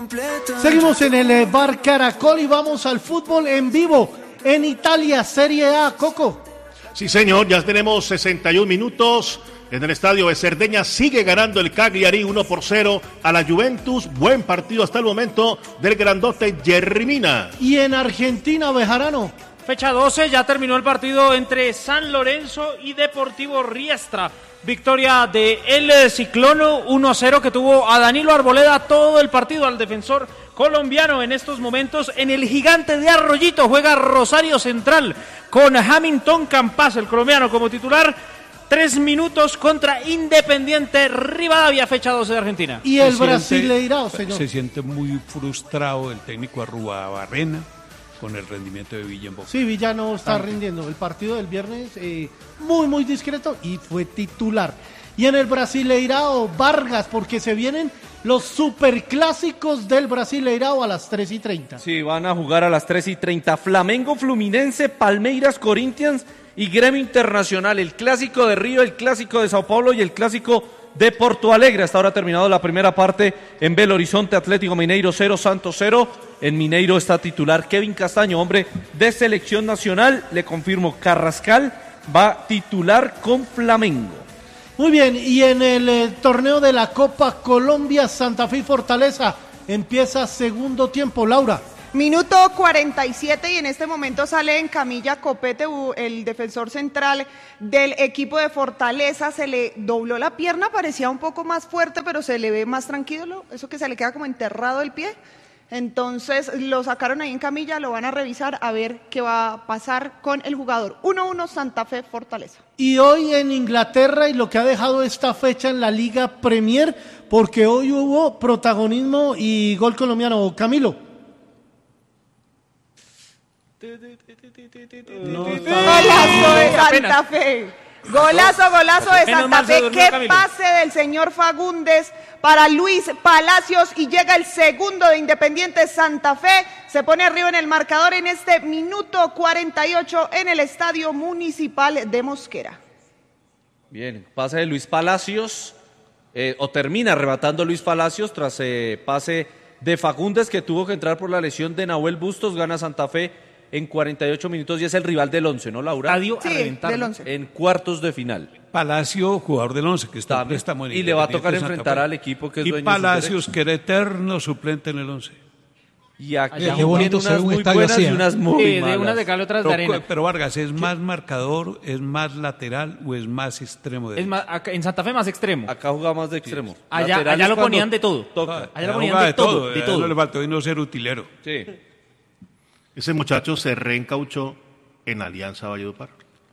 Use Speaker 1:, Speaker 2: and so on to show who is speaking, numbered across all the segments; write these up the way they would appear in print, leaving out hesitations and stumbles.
Speaker 1: Seguimos en el Bar Caracol y vamos al fútbol en vivo en Italia, Serie A, Coco.
Speaker 2: Sí, señor, ya tenemos 61 minutos en el estadio de Cerdeña. Sigue ganando el Cagliari 1-0 a la Juventus. Buen partido hasta el momento del grandote Jerry Mina.
Speaker 1: Y en Argentina, Bejarano.
Speaker 3: Fecha 12, ya terminó el partido entre San Lorenzo y Deportivo Riestra. Victoria de el Ciclono 1-0 que tuvo a Danilo Arboleda todo el partido, al defensor colombiano. En estos momentos en el Gigante de Arroyito juega Rosario Central con Hamilton Campas, el colombiano, como titular. 3 minutos contra Independiente Rivadavia, fecha 12 de Argentina.
Speaker 1: Y el Brasileirao, señor.
Speaker 4: Se siente muy frustrado el técnico Arruabarrena con el rendimiento de Villa en Boca.
Speaker 1: Sí, Villa no está rindiendo. El partido del viernes muy discreto y fue titular. Y en el Brasileirao, Vargas, porque se vienen los superclásicos del Brasileirao a las 3:30.
Speaker 5: Sí, van a jugar a las 3:30. Flamengo, Fluminense, Palmeiras, Corinthians y Gremio Internacional. El clásico de Río, el clásico de Sao Paulo y el clásico de Porto Alegre. Hasta ahora ha terminado la primera parte en Belo Horizonte, Atlético Mineiro 0, Santos 0. En Mineiro está titular Kevin Castaño, hombre de selección nacional. Le confirmo, Carrascal va titular con Flamengo.
Speaker 1: Muy bien, y en el torneo de la Copa Colombia, Santa Fe y Fortaleza, empieza segundo tiempo, Laura.
Speaker 6: Minuto 47 y en este momento sale en camilla Copete, el defensor central del equipo de Fortaleza. Se le dobló la pierna, parecía un poco más fuerte, pero se le ve más tranquilo, eso que se le queda como enterrado el pie. Entonces lo sacaron ahí en camilla, lo van a revisar a ver qué va a pasar con el jugador. 1-1 Santa Fe Fortaleza.
Speaker 1: Y hoy en Inglaterra, y lo que ha dejado esta fecha en la Liga Premier, porque hoy hubo protagonismo y gol colombiano. Camilo.
Speaker 6: Golazo de Santa Fe. Golazo de Santa Fe. Qué pase del señor Fagundes para Luis Palacios y llega el segundo de Independiente Santa Fe. Se pone arriba en el marcador en este minuto 48 en el Estadio Municipal de Mosquera.
Speaker 5: Bien, pase de Luis Palacios, o termina arrebatando Luis Palacios tras pase de Fagundes, que tuvo que entrar por la lesión de Nahuel Bustos. Gana Santa Fe en 48 minutos y es el rival del 11, ¿no, Laura?
Speaker 6: Sí, del 11.
Speaker 5: En cuartos de final.
Speaker 4: Palacio, jugador del 11, que está en préstamo en
Speaker 5: y le va a tocar enfrentar al equipo que es dueño
Speaker 4: y Palacios, que era eterno suplente en el 11.
Speaker 5: Y aquí
Speaker 7: qué bonito
Speaker 5: unas muy buenas y unas muy malas.
Speaker 3: De unas de cal, otras de arena.
Speaker 4: Pero Vargas, ¿es más marcador, es más lateral o es más extremo?
Speaker 3: Es más, en Santa Fe más extremo.
Speaker 5: Acá jugaba más de extremo.
Speaker 3: Allá lo ponían de todo. Allá lo ponían de todo.
Speaker 4: No le faltó no ser utilero.
Speaker 5: Sí.
Speaker 2: Ese muchacho se reencauchó en Alianza Valledupar.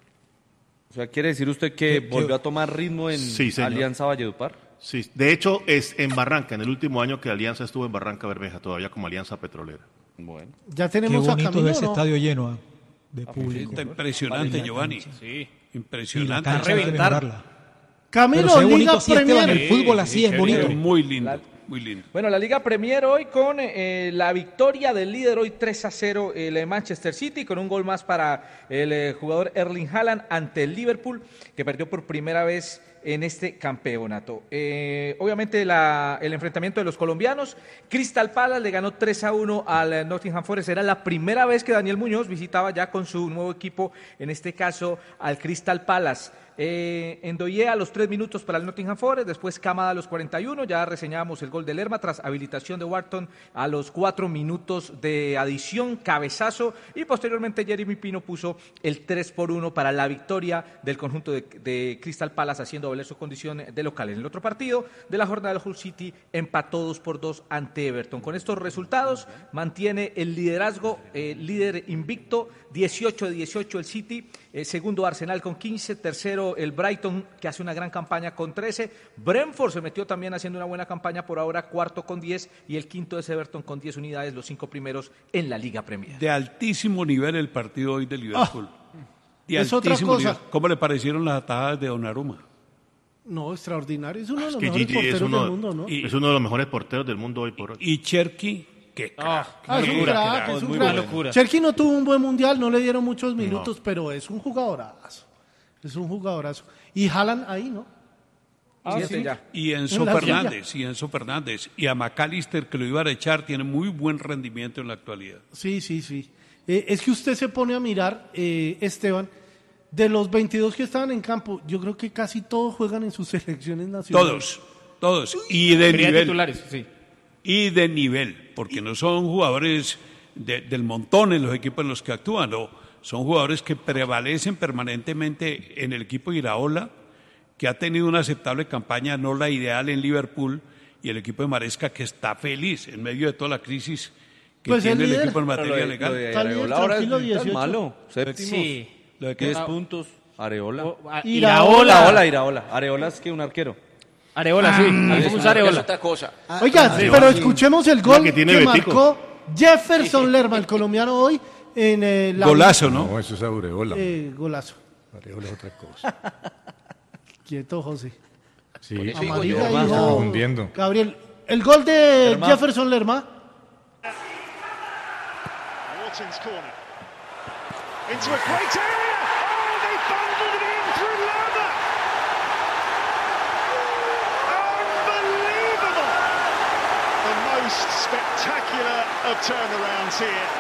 Speaker 5: O sea, ¿quiere decir usted que volvió a tomar ritmo en Alianza Valledupar?
Speaker 2: Sí, de hecho es en Barranca, en el último año que Alianza estuvo en Barranca Bermeja, todavía como Alianza Petrolera.
Speaker 5: Bueno.
Speaker 1: Ya tenemos
Speaker 7: Qué bonito
Speaker 1: a Camilo,
Speaker 7: ese
Speaker 1: ¿no?
Speaker 7: estadio lleno de público.
Speaker 4: Está impresionante, Giovanni.
Speaker 3: Sí.
Speaker 4: Impresionante.
Speaker 7: Y la cancha hay que mejorarla.
Speaker 1: Camilo,
Speaker 7: Pero se ve
Speaker 1: Liga
Speaker 7: bonito, sí, Esteban,
Speaker 1: Premier.
Speaker 7: el fútbol así es bonito.
Speaker 4: Muy lindo. Muy lindo.
Speaker 8: Bueno, la Liga Premier hoy con la victoria del líder hoy 3-0 el Manchester City, con un gol más para el jugador Erling Haaland ante el Liverpool, que perdió por primera vez en este campeonato. Obviamente el enfrentamiento de los colombianos, Crystal Palace le ganó 3-1 al Nottingham Forest. Era la primera vez que Daniel Muñoz visitaba ya con su nuevo equipo, en este caso al Crystal Palace. Endoye a los 3 minutos para el Nottingham Forest, después Kamada a los 41, ya reseñábamos el gol de Lerma tras habilitación de Wharton a los 4 minutos de adición, cabezazo, y posteriormente Jeremy Pino puso el 3-1 para la victoria del conjunto de Crystal Palace, haciendo valer su condición de local. En el otro partido de la jornada, del Hull City empató 2-2 ante Everton. Con estos resultados mantiene el liderazgo, líder invicto, 18-18 el City, segundo Arsenal con 15, tercero el Brighton, que hace una gran campaña con 13, Brentford se metió también haciendo una buena campaña por ahora, cuarto con 10, y el quinto es Everton con 10 unidades, los 5 primeros en la Liga Premier.
Speaker 4: De altísimo nivel el partido hoy de Liverpool.
Speaker 1: Es otra cosa.
Speaker 4: Nivel. ¿Cómo le parecieron las atajadas de Donnarumma?
Speaker 1: No, extraordinario. Es uno de los
Speaker 2: que
Speaker 1: mejores
Speaker 2: Gigi
Speaker 1: porteros
Speaker 2: es uno,
Speaker 1: del mundo, ¿no?
Speaker 2: es uno de los mejores porteros del mundo hoy por hoy.
Speaker 4: Y Cherky, qué
Speaker 1: es un
Speaker 3: muy
Speaker 1: crack.
Speaker 3: locura.
Speaker 1: Cherky no tuvo un buen mundial, no le dieron muchos minutos, pero es un jugadorazo. Es un jugadorazo. Y Haaland ahí, ¿no?
Speaker 8: 7 ya.
Speaker 4: Y Enzo
Speaker 1: En la
Speaker 4: Fernández, y a McAllister, que lo iban a echar, tiene muy buen rendimiento en la actualidad.
Speaker 1: Sí. Es que usted se pone a mirar, Esteban, de los 22 que estaban en campo, yo creo que casi todos juegan en sus selecciones nacionales.
Speaker 4: Todos. Y de
Speaker 3: Serían
Speaker 4: nivel.
Speaker 3: titulares, sí.
Speaker 4: Y de nivel, porque no son jugadores del montón en los equipos en los que actúan, no. Son jugadores que prevalecen permanentemente en el equipo Iraola, que ha tenido una aceptable campaña, no la ideal en Liverpool, y el equipo de Maresca, que está feliz en medio de toda la crisis que
Speaker 1: Pues
Speaker 4: tiene el
Speaker 1: líder.
Speaker 4: equipo en materia
Speaker 8: Pero
Speaker 4: legal.
Speaker 8: lo de
Speaker 1: Está
Speaker 8: Areola
Speaker 1: líder,
Speaker 8: ahora
Speaker 1: tranquilo,
Speaker 8: es tan
Speaker 1: 18.
Speaker 8: malo. Séptimo.
Speaker 3: Sí.
Speaker 4: ¿Lo de qué?
Speaker 8: 10 puntos. Areola.
Speaker 3: Iraola.
Speaker 5: Areola es que un arquero.
Speaker 3: Areola, sí. Alfonso Areola.
Speaker 9: otra cosa.
Speaker 1: Oiga, pero escuchemos el gol
Speaker 2: que
Speaker 1: que,
Speaker 2: tiene Betico.
Speaker 1: marcó Jefferson Lerma, el colombiano, hoy en la...
Speaker 4: Golazo, ¿no?
Speaker 10: No, eso es Aureola.
Speaker 1: Golazo.
Speaker 10: Aureola es otra cosa.
Speaker 1: Quieto, José.
Speaker 10: Sí,
Speaker 9: eso digo
Speaker 1: Amarilla,
Speaker 9: yo.
Speaker 10: está
Speaker 1: hijo.
Speaker 10: confundiendo.
Speaker 1: Gabriel, el gol de Jefferson Lerma.
Speaker 11: Morton's corner. Into a great area. Oh, they bundled it in through Lerma. Unbelievable. The most spectacular of turnarounds here.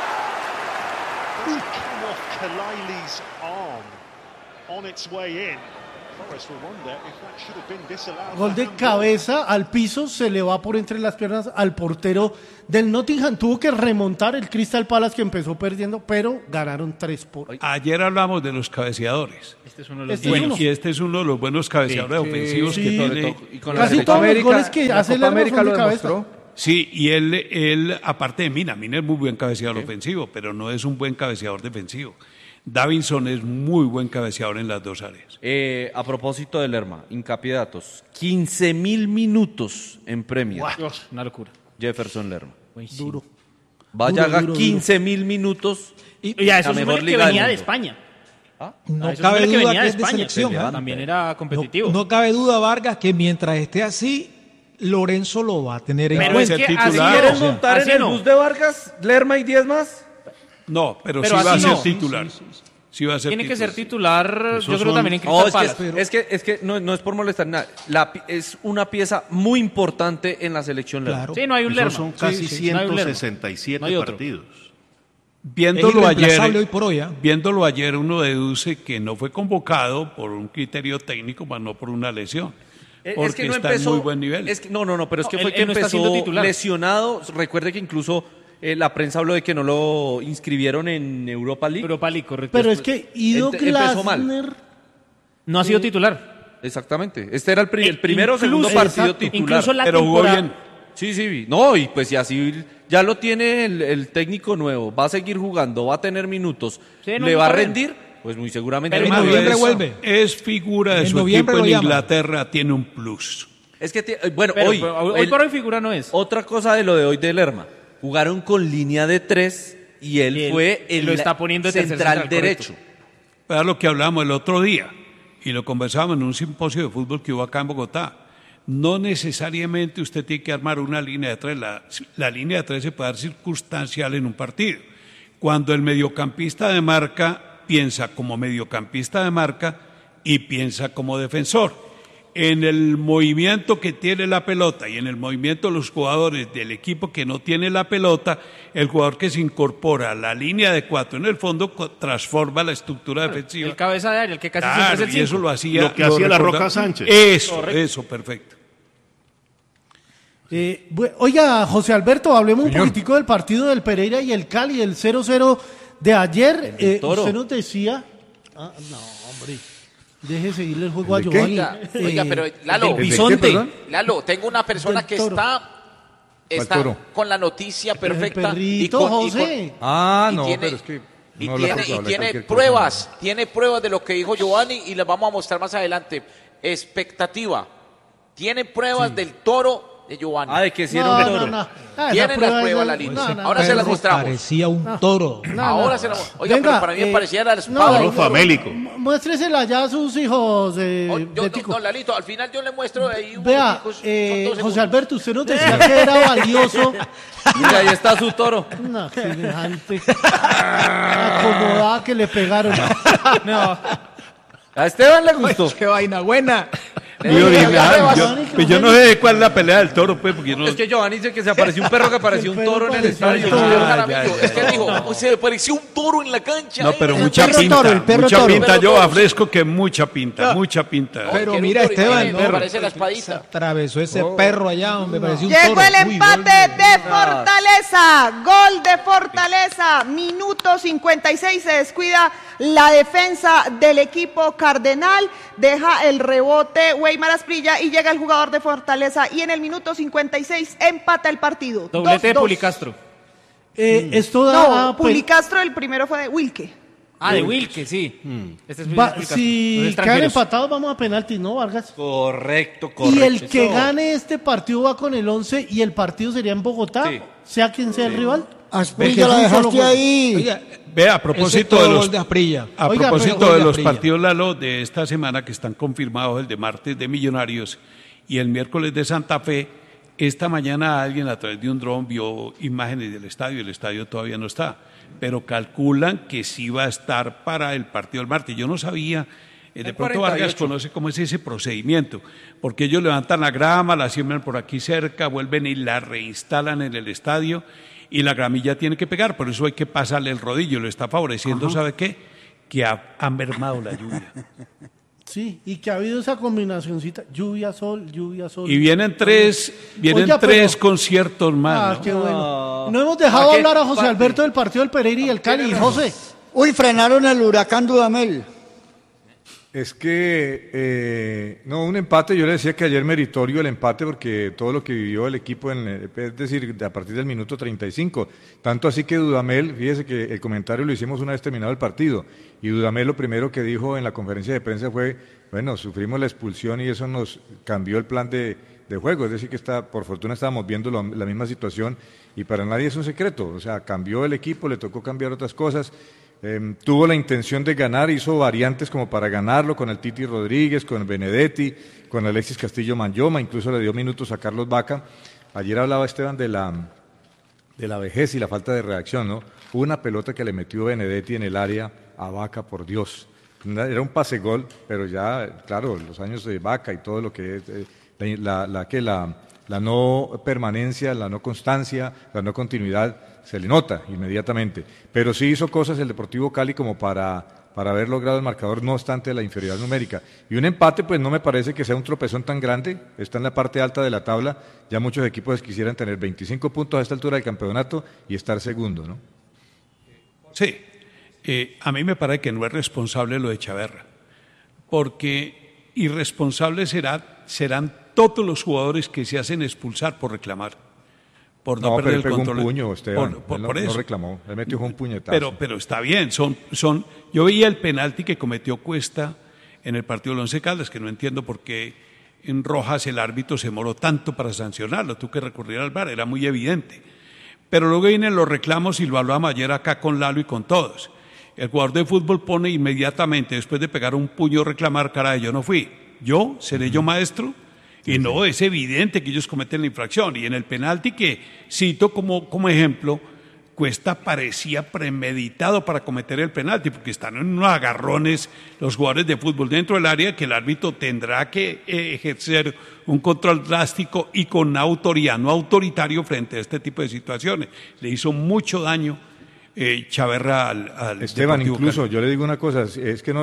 Speaker 11: Does it come off Kalai's arm on its way in? Forrest will wonder if that should have been disallowed.
Speaker 1: Gol de cabeza al piso, se le va por entre las piernas al portero del Nottingham. Tuvo que remontar el Crystal Palace, que empezó perdiendo, pero ganaron 3-1.
Speaker 4: Ayer hablamos de los cabeceadores.
Speaker 3: Este es uno de los
Speaker 1: Este es
Speaker 3: buenos.
Speaker 1: uno.
Speaker 4: Y este es uno de los buenos cabeceadores ofensivos que tiene.
Speaker 8: Y con la
Speaker 1: Casi
Speaker 8: Copa
Speaker 1: todos los
Speaker 8: América-
Speaker 1: goles que
Speaker 8: la
Speaker 1: hace
Speaker 8: Copa
Speaker 1: Lerma
Speaker 8: América
Speaker 1: son de
Speaker 8: lo
Speaker 1: cabeza.
Speaker 8: demostró.
Speaker 4: Sí, y él aparte de Mina es muy buen cabeceador ofensivo, pero no es un buen cabeceador defensivo. Davinson es muy buen cabeceador en las dos áreas.
Speaker 5: A propósito de Lerma, hincapié de datos. 15.000 minutos en Premier.
Speaker 3: Una locura.
Speaker 5: Jefferson Lerma.
Speaker 1: Duro.
Speaker 5: Vaya,
Speaker 1: Duro,
Speaker 5: haga
Speaker 1: duro,
Speaker 5: 15.000 minutos.
Speaker 7: Y
Speaker 3: Ya, eso
Speaker 5: La
Speaker 3: es un
Speaker 5: mejor
Speaker 3: hombre que
Speaker 5: liga del
Speaker 3: venía de
Speaker 5: mundo.
Speaker 3: España.
Speaker 7: no
Speaker 3: Eso
Speaker 7: cabe
Speaker 3: es un hombre que
Speaker 7: duda
Speaker 3: venía
Speaker 7: que
Speaker 3: de
Speaker 7: es de
Speaker 3: España.
Speaker 7: selección. ¿ah?
Speaker 3: También era competitivo.
Speaker 7: No cabe duda, Vargas, que mientras esté así, Lorenzo lo va a tener en
Speaker 3: Pero
Speaker 7: cuenta.
Speaker 3: es que
Speaker 4: titular.
Speaker 3: así
Speaker 4: ¿Quieres
Speaker 5: ¿Quieres
Speaker 3: no.
Speaker 5: montar
Speaker 3: Así
Speaker 5: en el
Speaker 3: no.
Speaker 5: bus de Vargas, Lerma y 10 más?
Speaker 4: No, pero
Speaker 3: Pero
Speaker 4: sí va a
Speaker 3: así
Speaker 4: ser
Speaker 3: no.
Speaker 4: titular. Sí va a ser
Speaker 3: Tiene que ser
Speaker 4: titular.
Speaker 3: titular,
Speaker 4: Esos
Speaker 3: yo creo
Speaker 4: son-
Speaker 3: también en
Speaker 5: No,
Speaker 3: Crystal
Speaker 5: es
Speaker 3: Palace.
Speaker 5: que, no es por molestar nada. Es una pieza muy importante en la selección Lerma.
Speaker 7: Claro.
Speaker 3: Sí, no hay un
Speaker 2: Esos
Speaker 3: Lerma.
Speaker 2: son casi
Speaker 3: Sí, no hay un Lerma.
Speaker 2: 167
Speaker 3: No hay otro.
Speaker 2: partidos.
Speaker 7: Es
Speaker 4: Viéndolo
Speaker 7: irreemplazable hoy
Speaker 4: ayer,
Speaker 7: por hoy. ¿ah?
Speaker 4: viéndolo ayer, uno deduce que no fue convocado por un criterio técnico, más no por una lesión. Porque
Speaker 5: Es que no
Speaker 4: está
Speaker 5: empezó.
Speaker 4: en muy buen nivel.
Speaker 5: No, pero es que
Speaker 3: No,
Speaker 5: fue
Speaker 3: él
Speaker 5: que
Speaker 3: no está siendo
Speaker 5: empezó
Speaker 3: titular.
Speaker 5: lesionado. Recuerde que incluso la prensa habló de que no lo inscribieron en Europa League.
Speaker 3: Europa League, correcto.
Speaker 1: Pero es que Ido
Speaker 5: empezó mal.
Speaker 1: Glasner...
Speaker 3: no ha sido titular.
Speaker 5: Exactamente. Este era el primero o
Speaker 3: Incluso-
Speaker 5: segundo partido
Speaker 1: exacto.
Speaker 5: titular.
Speaker 3: Incluso la
Speaker 4: pero jugó
Speaker 3: temporada.
Speaker 4: bien.
Speaker 5: Sí. No, y pues y así ya lo tiene el técnico nuevo. Va a seguir jugando, va a tener minutos.
Speaker 3: Sí, no,
Speaker 5: ¿Le va a
Speaker 3: está bien.
Speaker 5: rendir? Pues muy seguramente.
Speaker 7: Pero en
Speaker 5: no.
Speaker 7: noviembre
Speaker 4: es,
Speaker 7: vuelve.
Speaker 4: es figura de
Speaker 7: En
Speaker 4: su
Speaker 7: noviembre
Speaker 4: equipo
Speaker 7: lo
Speaker 4: en
Speaker 7: llaman.
Speaker 4: Inglaterra, tiene un plus.
Speaker 5: Es que, bueno,
Speaker 3: Pero,
Speaker 5: hoy,
Speaker 3: hoy por hoy figura no es.
Speaker 5: otra cosa de lo de hoy de Lerma. Jugaron con línea de 3 y él
Speaker 3: Y él
Speaker 5: fue el
Speaker 3: lo está poniendo de tercer
Speaker 5: central
Speaker 3: central,
Speaker 5: derecho.
Speaker 4: Era lo que hablamos el otro día y lo conversábamos en un simposio de fútbol que hubo acá en Bogotá. No necesariamente usted tiene que armar una línea de 3. La línea de 3 se puede dar circunstancial en un partido. Cuando el mediocampista de marca piensa como mediocampista de marca y piensa como defensor. En el movimiento que tiene la pelota y en el movimiento de los jugadores del equipo que no tiene la pelota, el jugador que se incorpora a la línea de 4 en el fondo transforma la estructura defensiva.
Speaker 3: El cabeza de área, el que casi
Speaker 4: Claro,
Speaker 3: siempre es el
Speaker 4: y eso
Speaker 3: 5.
Speaker 4: lo hacía.
Speaker 2: Lo que hacía la
Speaker 4: recorda-
Speaker 2: Roca Sánchez.
Speaker 4: Eso, perfecto.
Speaker 1: Oiga, José Alberto, hablemos un poquitico del partido del Pereira y el Cali, el 0-0 de ayer.
Speaker 5: del Toro.
Speaker 1: Usted nos decía... no, hombre. Deje seguirle el juego a
Speaker 10: ¿El de qué?
Speaker 1: Giovanni.
Speaker 9: Oiga, pero Lalo,
Speaker 10: ¿El de qué,
Speaker 3: bisonte.
Speaker 10: perdón?
Speaker 9: Lalo, tengo una persona
Speaker 1: Del
Speaker 9: que
Speaker 1: Toro.
Speaker 9: está
Speaker 10: Toro?
Speaker 9: con la noticia perfecta.
Speaker 1: perrito, José.
Speaker 10: Ah,
Speaker 9: y
Speaker 10: no,
Speaker 9: tiene-
Speaker 10: pero es que
Speaker 9: y
Speaker 10: no habla
Speaker 9: tiene,
Speaker 10: por
Speaker 9: y
Speaker 10: hablar
Speaker 9: tiene
Speaker 10: cualquier cosa.
Speaker 9: pruebas, tiene pruebas de lo que dijo Giovanni y las vamos a mostrar más adelante. Expectativa. Tiene pruebas del Toro de Giovanni.
Speaker 5: De que sí era un toro.
Speaker 1: Esa
Speaker 9: Tienen las pruebas,
Speaker 1: es-
Speaker 9: Lalito.
Speaker 1: no, no,
Speaker 9: Ahora
Speaker 1: no,
Speaker 9: se las
Speaker 1: no.
Speaker 9: mostramos.
Speaker 7: Parecía un toro.
Speaker 1: No,
Speaker 9: Ahora
Speaker 1: no.
Speaker 9: se las Oiga,
Speaker 1: Venga,
Speaker 9: pero para mí me parecía la
Speaker 1: no,
Speaker 9: espada.
Speaker 2: no, famélico.
Speaker 1: Muéstresela ya a sus hijos, Betico.
Speaker 9: No, Lalito, al final yo le muestro ahí unos
Speaker 1: Vea,
Speaker 9: hijos, son 2
Speaker 1: José
Speaker 9: segundos.
Speaker 1: Alberto, usted nos decía que era valioso.
Speaker 5: Mira, ahí está su toro.
Speaker 1: No, semejante acomodada que le pegaron.
Speaker 3: No,
Speaker 5: A Esteban le gustó.
Speaker 7: Qué vaina buena.
Speaker 4: Yo no sé cuál es la pelea del toro, pues, porque no...
Speaker 5: Es que Giovanni dice que se apareció un perro que apareció un toro en el estadio.
Speaker 9: Es que dijo, se me pareció un toro en la cancha.
Speaker 4: No, pero mucha pinta, yo afresco que mucha pinta.
Speaker 7: Pero mira, Esteban,
Speaker 9: me parece la espadita.
Speaker 7: Atravesó ese perro allá, me pareció un
Speaker 6: Llegó
Speaker 7: toro.
Speaker 6: el empate de Fortaleza, gol de Fortaleza, minuto 56, se descuida la defensa del equipo cardenal, deja el rebote Weimar Asprilla y llega el jugador de Fortaleza y en el minuto 56 empata el partido.
Speaker 3: Doblete de
Speaker 6: 2-2.
Speaker 3: Pulicastro.
Speaker 1: Esto da...
Speaker 6: No, Pulicastro el primero fue de Wilke.
Speaker 3: De Wilke, sí. Este es Pulicastro.
Speaker 1: Si
Speaker 3: Los
Speaker 1: quedan
Speaker 3: extranjeros.
Speaker 1: empatados, vamos a penaltis, ¿no, Vargas?
Speaker 5: Correcto.
Speaker 1: Y el que gane este partido va con el 11 y el partido sería en Bogotá,
Speaker 5: Sí.
Speaker 1: sea quien sea el rival.
Speaker 12: Asprilla la dejaste ahí.
Speaker 7: Oiga,
Speaker 4: Ve, a
Speaker 7: ese
Speaker 4: propósito
Speaker 7: es todo
Speaker 4: de los...
Speaker 7: gol de Asprilla.
Speaker 4: A
Speaker 1: Oiga,
Speaker 4: propósito
Speaker 7: pero-
Speaker 4: de los
Speaker 7: Asprilla.
Speaker 4: partidos, Lalo, de esta semana que están confirmados, el de martes de Millonarios y el miércoles de Santa Fe, esta mañana alguien a través de un dron vio imágenes del estadio, el estadio todavía no está, pero calculan que sí va a estar para el partido del martes. Yo no sabía, de pronto
Speaker 5: 48.
Speaker 4: Vargas conoce cómo es ese procedimiento, porque ellos levantan la grama, la siembran por aquí cerca, vuelven y la reinstalan en el estadio, y la gramilla tiene que pegar, por eso hay que pasarle el rodillo, lo está favoreciendo, ¿sabe qué? Que ha mermado la lluvia.
Speaker 1: Sí, y que ha habido esa combinacioncita, lluvia, sol.
Speaker 4: Y vienen tres
Speaker 1: Oiga,
Speaker 4: tres
Speaker 1: pero-
Speaker 4: conciertos más, ¿no?
Speaker 1: Qué bueno. No hemos dejado hablar a José Alberto del partido del Pereira y el Cali. José.
Speaker 12: Uy, frenaron el huracán Dudamel.
Speaker 10: Es que, no, un empate, yo le decía que ayer meritorio el empate porque todo lo que vivió el equipo, es decir, a partir del minuto 35, tanto así que Dudamel, fíjese que el comentario lo hicimos una vez terminado el partido, y Dudamel lo primero que dijo en la conferencia de prensa fue, bueno, sufrimos la expulsión y eso nos cambió el plan de juego, es decir, que por fortuna estábamos viendo la misma situación y para nadie es un secreto, o sea, cambió el equipo, le tocó cambiar otras cosas. Tuvo la intención de ganar, hizo variantes como para ganarlo con el Titi Rodríguez, con Benedetti, con Alexis Castillo Manyoma, incluso le dio minutos a Carlos Vaca. Ayer hablaba Esteban de la vejez y la falta de reacción, ¿no? Hubo una pelota que le metió Benedetti en el área a Vaca, por Dios. Era un pase gol, pero ya, claro, los años de Vaca y todo lo que es la no permanencia, la no constancia, la no continuidad, se le nota inmediatamente. Pero sí hizo cosas el Deportivo Cali como para haber logrado el marcador, no obstante la inferioridad numérica. Y un empate, pues no me parece que sea un tropezón tan grande, está en la parte alta de la tabla, ya muchos equipos quisieran tener 25 puntos a esta altura del campeonato y estar segundo, ¿no?
Speaker 4: Sí, a mí me parece que no es responsable lo de Chaverra, porque irresponsables serán todos los jugadores que se hacen expulsar por reclamar, por no perder
Speaker 10: pero
Speaker 4: el
Speaker 10: pegó
Speaker 4: control.
Speaker 10: un puño, Esteban,
Speaker 4: Por
Speaker 10: no
Speaker 4: eso.
Speaker 10: reclamó, le metió un puñetazo.
Speaker 4: Pero está bien, yo veía el penalti que cometió Cuesta en el partido del Once Caldas, que no entiendo por qué en Rojas el árbitro se demoró tanto para sancionarlo, tuvo que recurrir al VAR, era muy evidente. Pero luego vienen los reclamos y lo hablamos ayer acá con Lalo y con todos. El jugador de fútbol pone inmediatamente, después de pegar un puño, reclamar, caray, yo no fui. ¿Yo? ¿Seré yo maestro? Y no, es evidente que ellos cometen la infracción. Y en el penalti que cito como ejemplo, Cuesta parecía premeditado para cometer el penalti, porque están en unos agarrones los jugadores de fútbol dentro del área que el árbitro tendrá que ejercer un control drástico y con autoridad, no autoritario frente a este tipo de situaciones. Le hizo mucho daño Chaverra al
Speaker 10: Esteban,
Speaker 4: Deportivo
Speaker 10: incluso
Speaker 4: Cali.
Speaker 10: yo le digo una cosa, es que no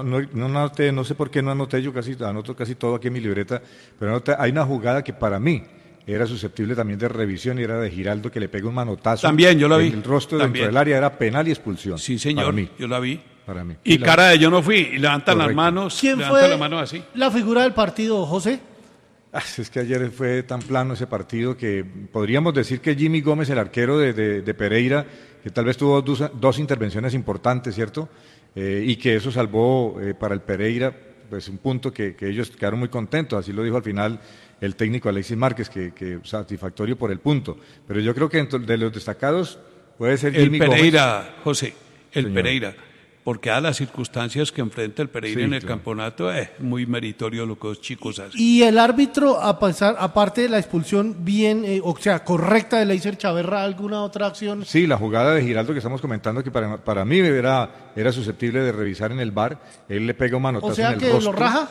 Speaker 10: anoté, no sé por qué no anoté, yo anoto casi todo aquí en mi libreta, pero hay una jugada que para mí era susceptible también de revisión y era de Giraldo que le pega un manotazo.
Speaker 4: También, yo la vi.
Speaker 10: En el rostro
Speaker 4: También.
Speaker 10: dentro del área, era penal y expulsión.
Speaker 4: Sí, señor,
Speaker 10: para mí.
Speaker 4: yo la vi.
Speaker 10: Para mí.
Speaker 4: Y cara de yo no fui, y levantan las
Speaker 10: Correcto.
Speaker 4: manos,
Speaker 1: ¿Quién
Speaker 4: levantan
Speaker 1: fue
Speaker 4: las manos así.
Speaker 1: la figura del partido, José?
Speaker 10: Es que ayer fue tan plano ese partido que podríamos decir que Jimmy Gómez, el arquero de Pereira, que tal vez tuvo dos intervenciones importantes, ¿cierto? Y que eso salvó para el Pereira pues un punto que ellos quedaron muy contentos, así lo dijo al final el técnico Alexis Márquez, que satisfactorio por el punto. Pero yo creo que de los destacados puede ser Jimmy
Speaker 4: Pereira,
Speaker 10: Gómez.
Speaker 4: José, el
Speaker 10: Señor.
Speaker 4: Pereira, porque a las circunstancias que enfrenta el Pereira
Speaker 10: Sí,
Speaker 4: en el
Speaker 10: claro.
Speaker 4: campeonato, es muy meritorio lo que los chicos hacen.
Speaker 1: Y el árbitro, aparte de la expulsión bien, o sea, correcta de Leiser Chaverra, ¿alguna otra acción?
Speaker 10: Sí, la jugada de Giraldo que estamos comentando, que para mí era susceptible de revisar en el VAR, él le pega un manotazo
Speaker 1: O sea
Speaker 10: en el
Speaker 1: que
Speaker 10: rostro.
Speaker 1: lo raja.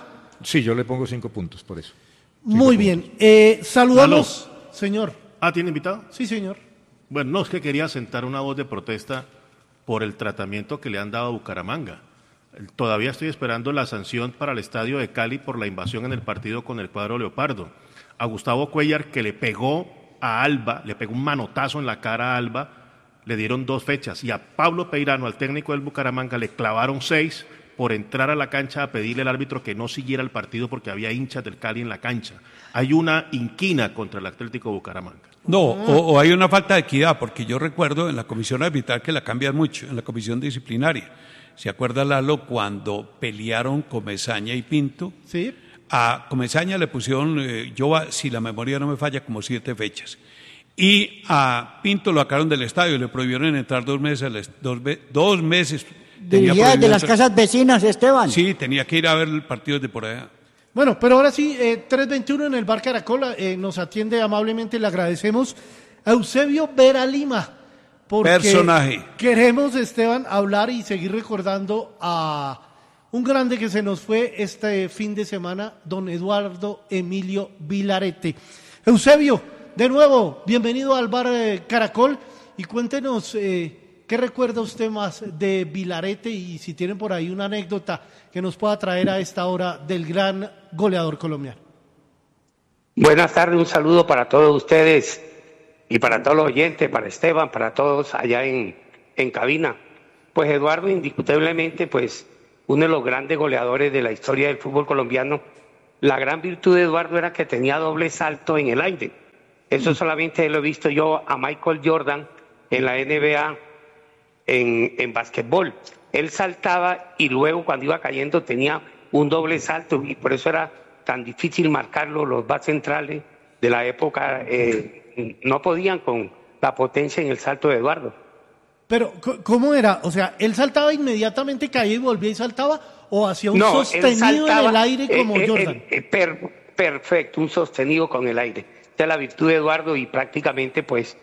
Speaker 10: Sí, yo le pongo 5 puntos por eso.
Speaker 1: Muy bien. Saludamos, señor.
Speaker 2: ¿Tiene invitado?
Speaker 1: Sí, señor.
Speaker 2: Bueno, no, es que quería sentar una voz de protesta por el tratamiento que le han dado a Bucaramanga. Todavía estoy esperando la sanción para el Estadio de Cali por la invasión en el partido con el cuadro Leopardo. A Gustavo Cuellar, que le pegó a Alba, le pegó un manotazo en la cara a Alba, le dieron 2 fechas. Y a Pablo Peirano, al técnico del Bucaramanga, le clavaron 6 por entrar a la cancha a pedirle al árbitro que no siguiera el partido porque había hinchas del Cali en la cancha. Hay una inquina contra el Atlético Bucaramanga.
Speaker 4: No, o hay una falta de equidad, porque yo recuerdo en la comisión arbitral que la cambian mucho, en la comisión disciplinaria. ¿Se acuerda, Lalo, cuando pelearon Comesaña y Pinto?
Speaker 1: Sí.
Speaker 4: A Comesaña le pusieron, si la memoria no me falla, como 7 fechas. Y a Pinto lo sacaron del estadio, le prohibieron entrar 2 meses. 2 meses.
Speaker 12: Dirigía de las casas vecinas, Esteban.
Speaker 4: Sí, tenía que ir a ver el partido de por allá.
Speaker 1: Bueno, pero ahora sí, 321 en el Bar Caracol, nos atiende amablemente, le agradecemos a Eusebio Vera Lima. Porque
Speaker 4: personaje.
Speaker 1: Queremos, Esteban, hablar y seguir recordando a un grande que se nos fue este fin de semana, don Eduardo Emilio Vilarete. Eusebio, de nuevo, bienvenido al Bar Caracol y cuéntenos qué recuerda usted más de Vilarete y si tienen por ahí una anécdota que nos pueda traer a esta hora del gran goleador colombiano.
Speaker 13: Buenas tardes, un saludo para todos ustedes y para todos los oyentes, para Esteban, para todos allá en cabina. Pues Eduardo, indiscutiblemente, pues uno de los grandes goleadores de la historia del fútbol colombiano. La gran virtud de Eduardo era que tenía doble salto en el aire. Eso solamente lo he visto yo a Michael Jordan en la NBA en básquetbol. Él saltaba y luego cuando iba cayendo tenía un doble salto y por eso era tan difícil marcarlo. Los backs centrales de la época no podían con la potencia en el salto de Eduardo.
Speaker 1: Pero, ¿cómo era? O sea, ¿él saltaba inmediatamente, caía y volvía y saltaba? ¿O hacía un sostenido en el aire como Jordan?
Speaker 13: Perfecto, un sostenido con el aire. Esta es la virtud de Eduardo y prácticamente pues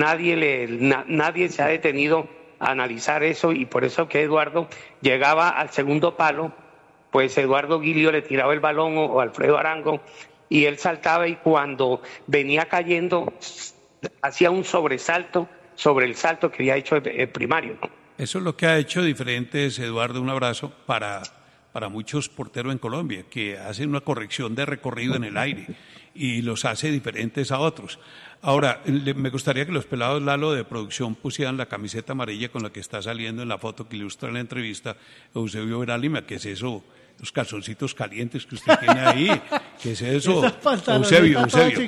Speaker 13: nadie se ha detenido a analizar eso y por eso que Eduardo llegaba al segundo palo, pues Eduardo Guilio le tiraba el balón o Alfredo Arango y él saltaba y cuando venía cayendo hacía un sobresalto sobre el salto que había hecho el primario, ¿no?
Speaker 4: Eso es lo que ha hecho diferentes, Eduardo, un abrazo para muchos porteros en Colombia, que hacen una corrección de recorrido en el aire y los hace diferentes a otros. Ahora, me gustaría que los pelados, Lalo, de producción pusieran la camiseta amarilla con la que está saliendo en la foto que ilustra la entrevista Eusebio Vera Lima. ¿Qué es eso? Los calzoncitos calientes que usted tiene ahí. ¿Qué es eso? Eusebio.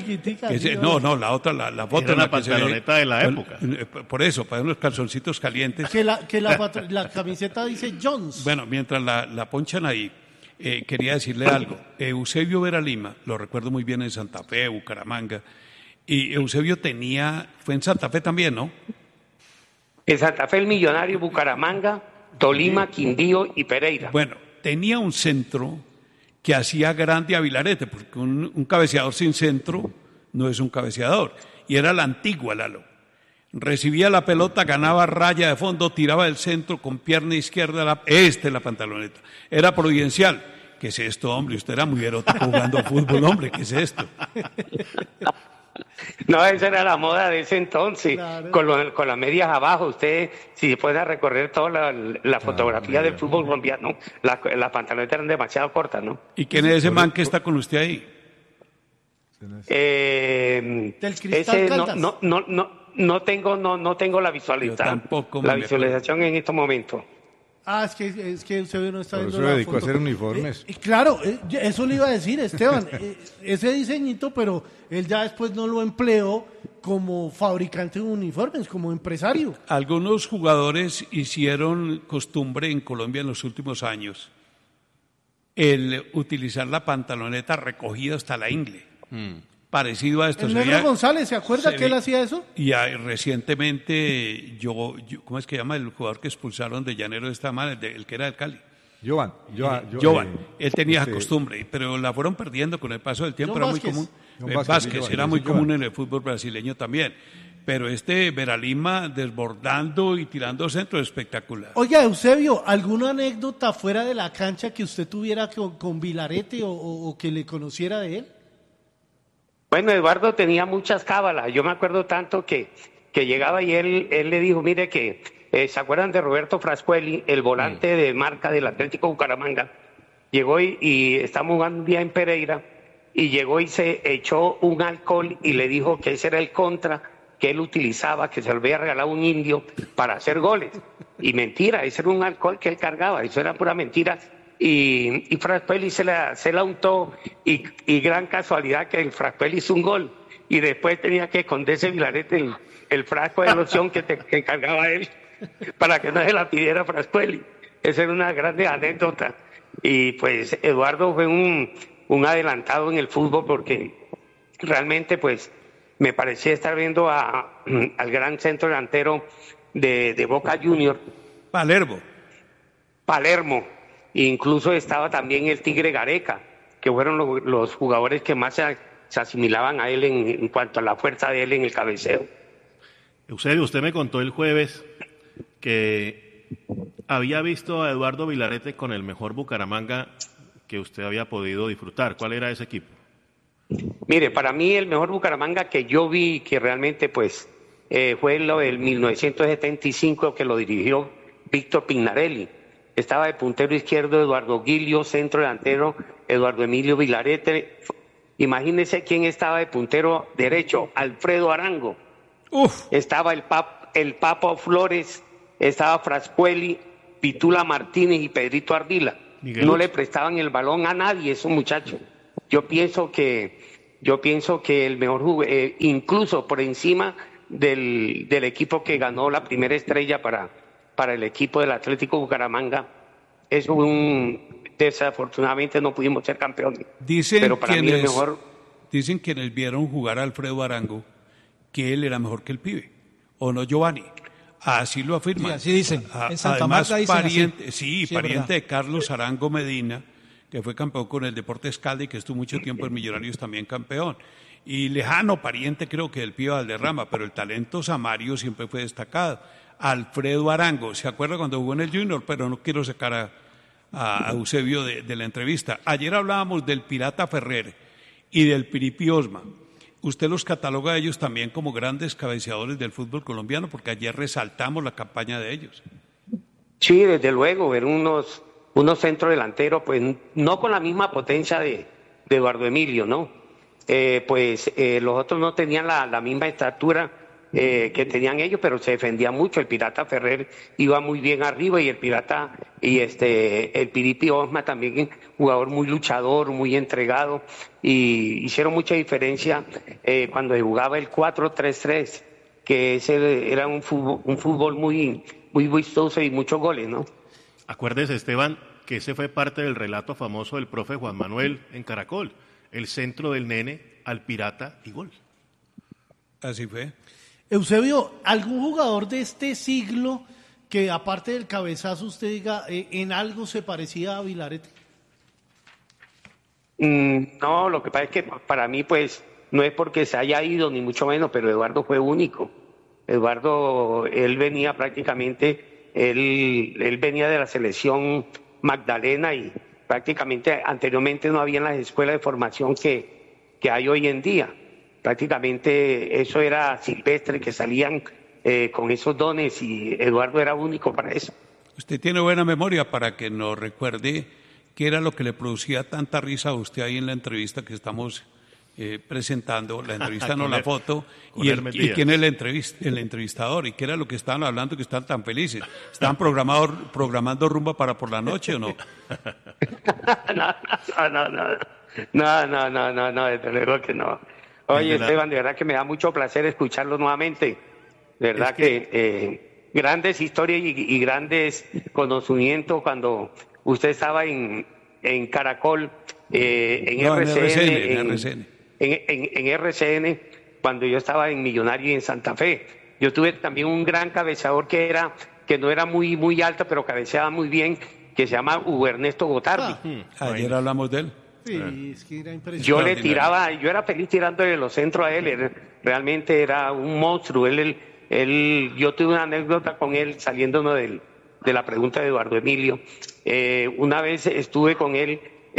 Speaker 4: No, la otra, la foto.
Speaker 2: Era una pantaloneta de la época.
Speaker 4: Por eso, para unos calzoncitos calientes.
Speaker 1: Que la camiseta dice Jones.
Speaker 4: Bueno, mientras la ponchan ahí, quería decirle algo. Eusebio Vera Lima, lo recuerdo muy bien en Santa Fe, Bucaramanga, y Eusebio fue en Santa Fe también, ¿no?
Speaker 13: En Santa Fe, el Millonario, Bucaramanga, Tolima, Quindío y Pereira.
Speaker 4: Bueno, tenía un centro que hacía grande a Vilarete, porque un cabeceador sin centro no es un cabeceador, y era la antigua, Lalo. Recibía la pelota, ganaba raya de fondo, tiraba del centro con pierna izquierda, la pantaloneta. Era providencial. ¿Qué es esto, hombre? Usted era muy erótico jugando fútbol, hombre, ¿qué es esto?
Speaker 13: No, esa era la moda de ese entonces, claro. con las medias abajo. Usted, si puede recorrer toda la fotografía del fútbol colombiano, las pantalonetas eran demasiado cortas, ¿no?
Speaker 4: ¿Y quién es ese man que está con usted ahí?
Speaker 1: Del Cristal Caldas.
Speaker 13: No tengo la visualización. La visualización en estos momentos.
Speaker 1: Es que usted no está viendo
Speaker 10: la foto. Por eso se dedicó a hacer uniformes.
Speaker 1: Claro, eso le iba a decir, Esteban. Ese diseñito, pero él ya después no lo empleó como fabricante de uniformes, como empresario.
Speaker 4: Algunos jugadores hicieron costumbre en Colombia en los últimos años el utilizar la pantaloneta recogida hasta la ingle. Parecido a esto.
Speaker 1: El Negro González, ¿se acuerda que él hacía eso?
Speaker 4: Y recientemente, ¿cómo es que llama el jugador que expulsaron de Llanero de esta manera, el que era del Cali?
Speaker 10: Jovan.
Speaker 4: Él tenía esa costumbre, pero la fueron perdiendo con el paso del tiempo. Era muy común. Vázquez era muy común en el fútbol brasileño también. pero este Veralima desbordando y tirando centro espectacular.
Speaker 1: Oiga, Eusebio, ¿alguna anécdota fuera de la cancha que usted tuviera con Vilarete o que le conociera de él?
Speaker 13: Bueno, Eduardo tenía muchas cábalas. Yo me acuerdo tanto que llegaba y él le dijo, mire que, ¿se acuerdan de Roberto Frascuelli, el volante de marca del Atlético Bucaramanga? Llegó y estábamos jugando un día en Pereira y llegó y se echó un alcohol y le dijo que ese era el contra que él utilizaba, que se lo había regalado un indio para hacer goles. Y mentira, ese era un alcohol que él cargaba, eso era pura mentira. Y Frascuelli se la untó y gran casualidad que el Frascuelli hizo un gol y después tenía que esconderse Vilarete el frasco de loción que cargaba él para que no se la pidiera Frascuelli. Esa era una grande anécdota. Y pues Eduardo fue un adelantado en el fútbol porque realmente pues me parecía estar viendo al gran centro delantero de Boca Junior. Palermo. Incluso estaba también el Tigre Gareca, que fueron los jugadores que más se asimilaban a él en cuanto a la fuerza de él en el cabeceo.
Speaker 2: Eusebio, usted me contó el jueves que había visto a Eduardo Vilarete con el mejor Bucaramanga que usted había podido disfrutar. ¿Cuál era ese equipo?
Speaker 13: Mire, para mí el mejor Bucaramanga que yo vi, que realmente pues fue lo del 1975 que lo dirigió Víctor Pignarelli. Estaba de puntero izquierdo Eduardo Guilio, centro delantero Eduardo Emilio Vilarete. Imagínense quién estaba de puntero derecho, Alfredo Arango. Estaba el Papo Flores, estaba Frascuelli, Pitula Martínez y Pedrito Ardila. No le prestaban el balón a nadie esos muchachos. Yo pienso que el mejor incluso por encima del equipo que ganó la primera estrella para el equipo del Atlético Bucaramanga, desafortunadamente no pudimos ser campeones. Pero para mí el mejor.
Speaker 4: Dicen quienes vieron jugar a Alfredo Arango que él era mejor que el pibe, ¿o no, Giovanni? Así lo afirman.
Speaker 7: Sí, así dicen. En Santa
Speaker 4: Además,
Speaker 7: Marta dicen
Speaker 4: pariente,
Speaker 7: así. Sí,
Speaker 4: pariente de Carlos Arango Medina, que fue campeón con el Deportes Caldas y que estuvo mucho tiempo en Millonarios también campeón. Y lejano pariente creo que del pibe Valderrama, pero el talento samario siempre fue destacado. Alfredo Arango, ¿se acuerda cuando jugó en el Junior? Pero no quiero sacar a Eusebio de la entrevista. Ayer hablábamos del Pirata Ferrer y del Piripi Osma. ¿Usted los cataloga a ellos también como grandes cabeceadores del fútbol colombiano? Porque ayer resaltamos la campaña de ellos.
Speaker 13: Sí, desde luego, ver unos centrodelanteros, pues no con la misma potencia de Eduardo Emilio, ¿no? Los otros no tenían la misma estatura que tenían ellos, pero se defendía mucho. El Pirata Ferrer iba muy bien arriba y el Piripi Osma también, jugador muy luchador, muy entregado, y hicieron mucha diferencia cuando jugaba el 4-3-3, que ese era un fútbol muy, muy vistoso y muchos goles, ¿no?
Speaker 2: Acuérdese, Esteban, que ese fue parte del relato famoso del profe Juan Manuel en Caracol, el centro del nene al Pirata y gol.
Speaker 4: Así fue.
Speaker 1: Eusebio, ¿algún jugador de este siglo que aparte del cabezazo usted diga en algo se parecía a Vilarete?
Speaker 13: No, lo que pasa es que para mí pues no es porque se haya ido ni mucho menos, pero Eduardo fue único. Eduardo, él venía prácticamente, él venía de la selección Magdalena y prácticamente anteriormente no había las escuelas de formación que hay hoy en día. Prácticamente eso era silvestre, que salían con esos dones y Eduardo era único para eso.
Speaker 4: Usted tiene buena memoria para que nos recuerde qué era lo que le producía tanta risa a usted ahí en la entrevista que estamos presentando, la entrevista no la foto, y quién es el entrevistador, y qué era lo que estaban hablando que están tan felices. ¿Estaban programando rumba para por la noche o no?
Speaker 13: No, desde luego que no. Oye, Esteban, de verdad que me da mucho placer escucharlo nuevamente. De verdad que grandes historias y grandes conocimientos cuando usted estaba en Caracol, en RCN, cuando yo estaba en Millonario y en Santa Fe. Yo tuve también un gran cabeceador que no era muy, muy alto, pero cabeceaba muy bien, que se llama Hugo Ernesto Gotardi.
Speaker 4: Ayer hablamos de él.
Speaker 1: Sí, es que era impresionante.
Speaker 13: Yo le tiraba, yo era feliz tirándole los centros a él, realmente era un monstruo. Yo tuve una anécdota con él saliéndonos de la pregunta de Eduardo Emilio. Una vez estuve con él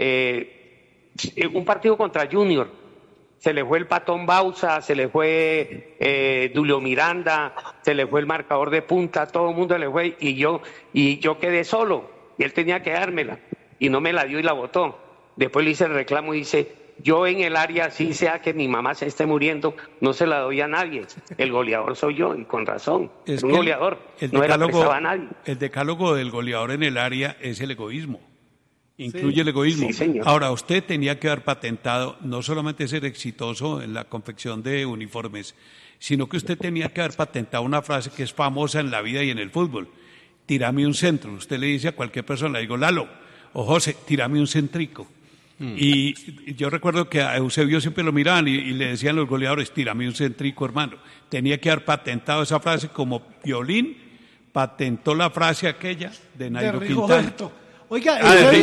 Speaker 13: en un partido contra Junior. Se le fue el Patón Bausa, se le fue Dulio Miranda, se le fue el marcador de punta, todo el mundo le fue y yo quedé solo y él tenía que dármela y no me la dio y la botó. Después le hice el reclamo y dice, yo en el área, sí sea que mi mamá se esté muriendo, no se la doy a nadie. El goleador soy yo y con razón. Es un goleador, no era prestaba a nadie.
Speaker 4: El decálogo del goleador en el área es el egoísmo. Incluye el egoísmo.
Speaker 13: Sí,
Speaker 4: ahora, usted tenía que haber patentado no solamente ser exitoso en la confección de uniformes, sino que usted tenía que haber patentado una frase que es famosa en la vida y en el fútbol. Tírame un centro. Usted le dice a cualquier persona, le digo, Lalo o José, tírame un centrico. Y yo recuerdo que a Eusebio siempre lo miraban y le decían los goleadores, tírame un centrico, hermano. Tenía que haber patentado esa frase como Violín patentó la frase aquella de Nairo Quintana.
Speaker 1: Oiga,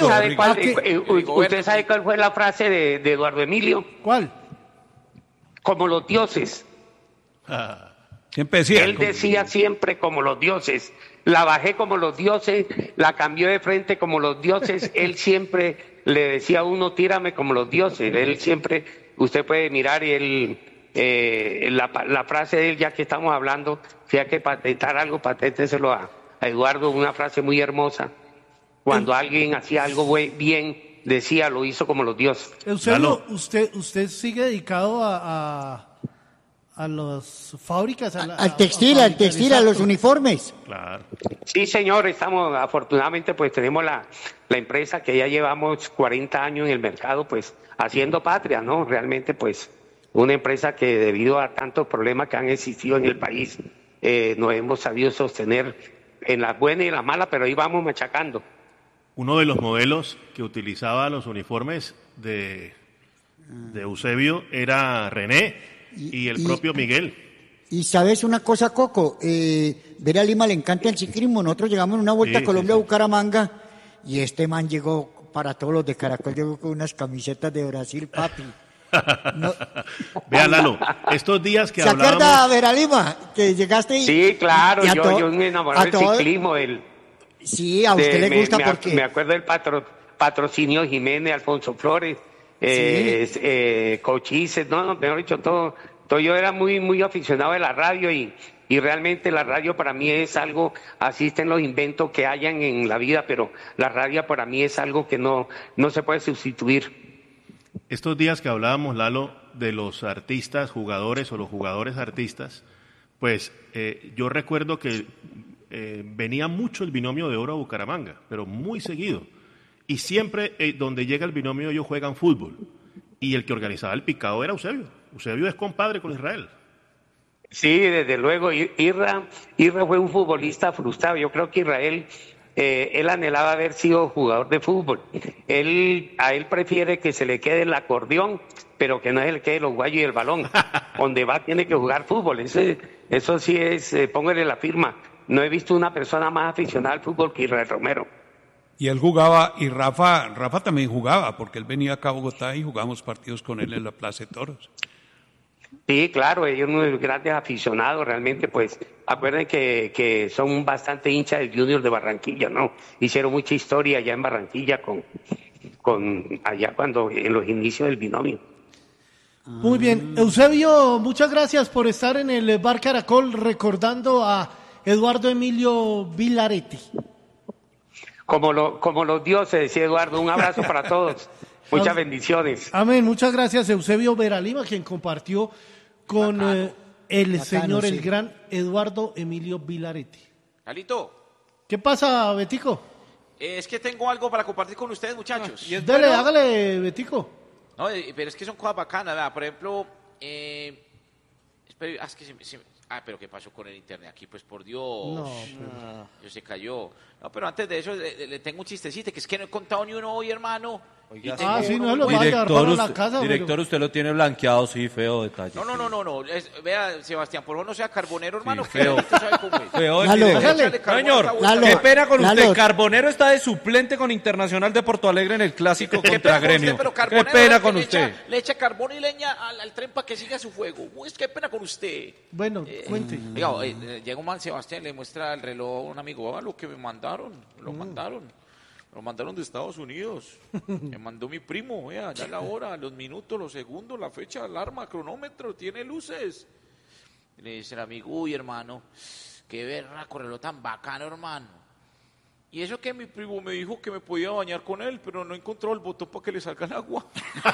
Speaker 13: ¿usted sabe cuál fue la frase de Eduardo Emilio?
Speaker 1: ¿Cuál?
Speaker 13: Como los dioses.
Speaker 4: Siempre decía.
Speaker 13: Él decía siempre como los dioses. La bajé como los dioses, la cambió de frente como los dioses. Él siempre le decía a uno, tírame como los dioses. Él siempre, usted puede mirar y él, la frase de él, ya que estamos hablando, si hay que patentar algo, paténteselo a Eduardo, una frase muy hermosa. Cuando alguien hacía algo bien, decía, lo hizo como los dioses.
Speaker 1: Eusebio, usted sigue dedicado a las fábricas,
Speaker 12: al textil, a los uniformes.
Speaker 2: Claro.
Speaker 13: Sí, señor, estamos, afortunadamente, pues tenemos la empresa que ya llevamos 40 años en el mercado, pues haciendo patria, ¿no? Realmente, pues, una empresa que debido a tantos problemas que han existido en el país, nos hemos sabido sostener en las buenas y en las malas, pero ahí vamos machacando.
Speaker 2: Uno de los modelos que utilizaba los uniformes de Eusebio era René y el propio Miguel.
Speaker 12: Y sabes una cosa, Coco, ver a Lima le encanta el ciclismo. Nosotros llegamos en una vuelta a Colombia, a Bucaramanga, y este man llegó, para todos los de Caracol, llegó con unas camisetas de Brasil, papi. No.
Speaker 2: Vea, Lalo, estos días que hablábamos...
Speaker 12: ¿Se acuerda, Vera Lima, que llegaste y...
Speaker 13: Sí, claro, yo me enamoré del ciclismo.
Speaker 12: Sí, a usted le gusta porque...
Speaker 13: Me acuerdo del patrocinio Jiménez, Alfonso Flores, Cochices, mejor dicho, todo. Yo era muy aficionado de la radio y realmente la radio para mí es algo, asisten los inventos que hayan en la vida, pero la radio para mí es algo que no se puede sustituir.
Speaker 2: Estos días que hablábamos, Lalo, de los artistas, jugadores o los jugadores artistas, pues yo recuerdo que venía mucho el binomio de oro a Bucaramanga, pero muy seguido. Y siempre donde llega el binomio ellos juegan fútbol. Y el que organizaba el picado era Eusebio. Eusebio es compadre con Israel.
Speaker 13: Sí, desde luego. Irra fue un futbolista frustrado. Yo creo que Israel, él anhelaba haber sido jugador de fútbol. A él prefiere que se le quede el acordeón, pero que no se le quede los guayos y el balón. Donde va tiene que jugar fútbol. Eso sí es, póngale la firma. No he visto una persona más aficionada al fútbol que Israel Romero.
Speaker 4: Y él jugaba, y Rafa también jugaba, porque él venía acá a Bogotá y jugamos partidos con él en la Plaza de Toros.
Speaker 13: Sí, claro, ellos son unos grandes aficionados, realmente, pues, acuerden que son bastante hinchas del Junior de Barranquilla, ¿no? Hicieron mucha historia allá en Barranquilla allá cuando, en los inicios del binomio.
Speaker 1: Muy bien, Eusebio, muchas gracias por estar en el Bar Caracol recordando a Eduardo Emilio Villaretti.
Speaker 13: Como los dioses, decía Eduardo. Un abrazo para todos. Muchas bendiciones.
Speaker 1: Amén. Muchas gracias, Eusebio Veralima, quien compartió con señor, el gran Eduardo Emilio Villaretti.
Speaker 9: Alito.
Speaker 1: ¿Qué pasa, Betico?
Speaker 9: Es que tengo algo para compartir con ustedes, muchachos.
Speaker 1: Dale, hágale, Betico.
Speaker 9: No, pero es que son cosas bacanas, ¿verdad? Por ejemplo, pero ¿qué pasó con el internet aquí? Pues por Dios.
Speaker 1: No,
Speaker 9: Yo se cayó. No, pero antes de eso le tengo un chistecito, que es que no he contado ni uno hoy, hermano.
Speaker 5: Oiga,
Speaker 1: sí, no lo va a llevar para la casa.
Speaker 5: Director, usted lo tiene blanqueado, sí, feo detalle.
Speaker 9: No. Vea, Sebastián, por favor, no sea carbonero, hermano.
Speaker 5: Sí, feo.
Speaker 9: Usted sabe cómo es.
Speaker 5: Feo,
Speaker 9: Señor,
Speaker 5: qué pena con usted. Carbonero está de suplente con Internacional de Porto Alegre en el clásico contra Gremio. Qué pena con usted.
Speaker 9: Le echa carbón y leña al tren para que siga su fuego. Qué pena con usted.
Speaker 1: Bueno, cuente.
Speaker 9: Llega un man, Sebastián, le muestra el reloj a un amigo. Lo que me mandaron. Lo mandaron de Estados Unidos. Me mandó mi primo. Vea, ya la hora, los minutos, los segundos, la fecha, alarma, cronómetro, tiene luces. Y le dice el amigo, uy, hermano, qué berraco reloj tan bacano, hermano. Y eso que mi primo me dijo que me podía bañar con él, pero no encontró el botón para que le salga el agua.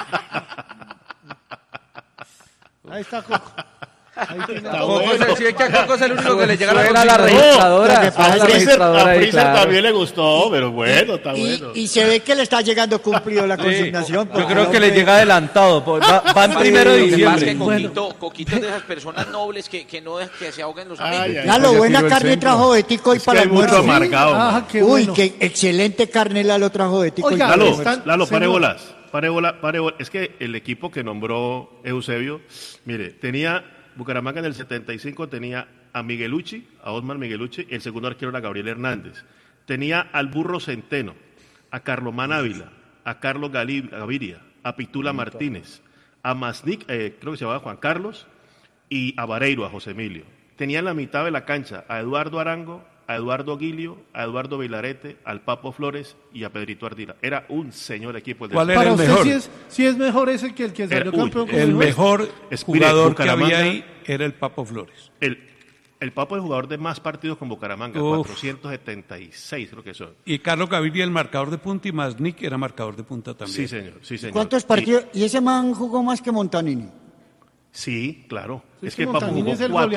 Speaker 1: Ahí está Coco.
Speaker 5: Si es que a Coco es el único que le llega
Speaker 8: a la registradora.
Speaker 2: A Freezer también le gustó, pero bueno, está bueno.
Speaker 12: Y se ve que le está llegando cumplido la consignación.
Speaker 5: Yo creo que le llega adelantado. Va en 1 de diciembre.
Speaker 9: Coquito es de esas personas nobles que no dejan que se ahoguen los amigos.
Speaker 12: Lalo, buena carne trajo de tico hoy para el almuerzo.
Speaker 2: Qué
Speaker 12: Uy,
Speaker 2: bueno.
Speaker 12: qué excelente carne Lalo trajo de tico.
Speaker 2: Lalo, pare bolas. Es que el equipo que nombró Eusebio, mire, tenía Bucaramanga en el 75, tenía a Miguelucci, a Osmar Miguelucci, y el segundo arquero era Gabriel Hernández. Tenía al Burro Centeno, a Carlomán Ávila, a Carlos Gaviria, a Pitula Martínez, a Masnik, creo que se llamaba Juan Carlos, y a Vareiro, a José Emilio. Tenía en la mitad de la cancha a Eduardo Arango, a Eduardo Guilio, a Eduardo Vilarete, al Papo Flores y a Pedrito Ardila. Era un señor equipo.
Speaker 4: ¿Cuál era el mejor?
Speaker 1: Si es mejor ese que el que salió campeón.
Speaker 4: El mejor jugador que había ahí era el Papo Flores.
Speaker 2: El Papo es el jugador de más partidos con Bucaramanga, 476 creo que son.
Speaker 4: Y Carlos Gaviria el marcador de punta y Masnik era marcador de punta también.
Speaker 2: Sí, señor.
Speaker 12: ¿Cuántos partidos? ¿Y ese man jugó más que Montanini?
Speaker 2: Sí, claro.
Speaker 1: Sí,
Speaker 2: es que Papo jugó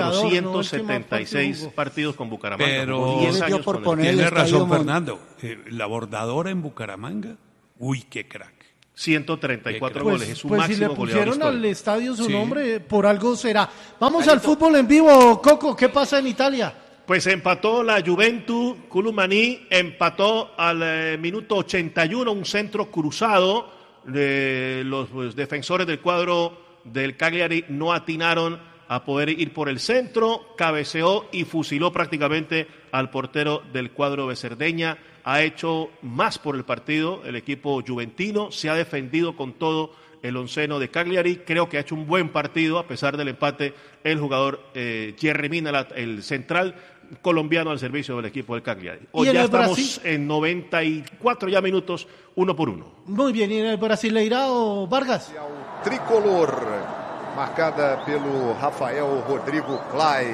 Speaker 2: 476 partidos con Bucaramanga.
Speaker 4: Pero
Speaker 2: 10 años
Speaker 4: tiene razón Fernando. La bordadora en Bucaramanga, uy, qué crack.
Speaker 2: 134 goles, es su máximo
Speaker 1: si le
Speaker 2: goleador
Speaker 1: pusieron
Speaker 2: histórico.
Speaker 1: al estadio su nombre, por algo será. Vamos al fútbol en vivo, Coco, ¿qué pasa en Italia?
Speaker 2: Pues empató la Juventus, Culumaní empató al minuto 81, un centro cruzado de los defensores del cuadro del Cagliari no atinaron a poder ir por el centro, cabeceó y fusiló prácticamente al portero del cuadro de Cerdeña. Ha hecho más por el partido el equipo juventino, se ha defendido con todo el onceno de Cagliari, creo que ha hecho un buen partido a pesar del empate el jugador Jerry Mina, el central colombiano al servicio del equipo del Cagliari. Hoy ya estamos en 94 ya minutos, 1-1.
Speaker 1: Muy bien, ¿y en el Brasileirao, Vargas?
Speaker 14: Tricolor, marcada pelo Rafael Rodrigo Clay.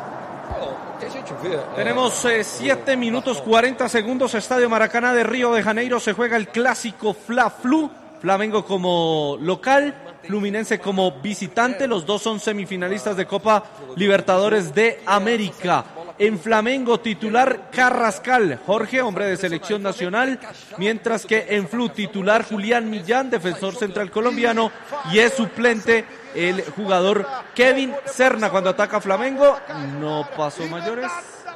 Speaker 5: Tenemos 7 minutos 40 segundos, Estadio Maracaná de Río de Janeiro, se juega el clásico Fla-Flu, Flamengo como local, Fluminense como visitante, los dos son semifinalistas de Copa Libertadores de América. En Flamengo titular Carrascal, Jorge, hombre de selección nacional, mientras que en Flu titular Julián Millán, defensor central colombiano, y es suplente el jugador Kevin Serna. Cuando ataca Flamengo, no pasó mayores.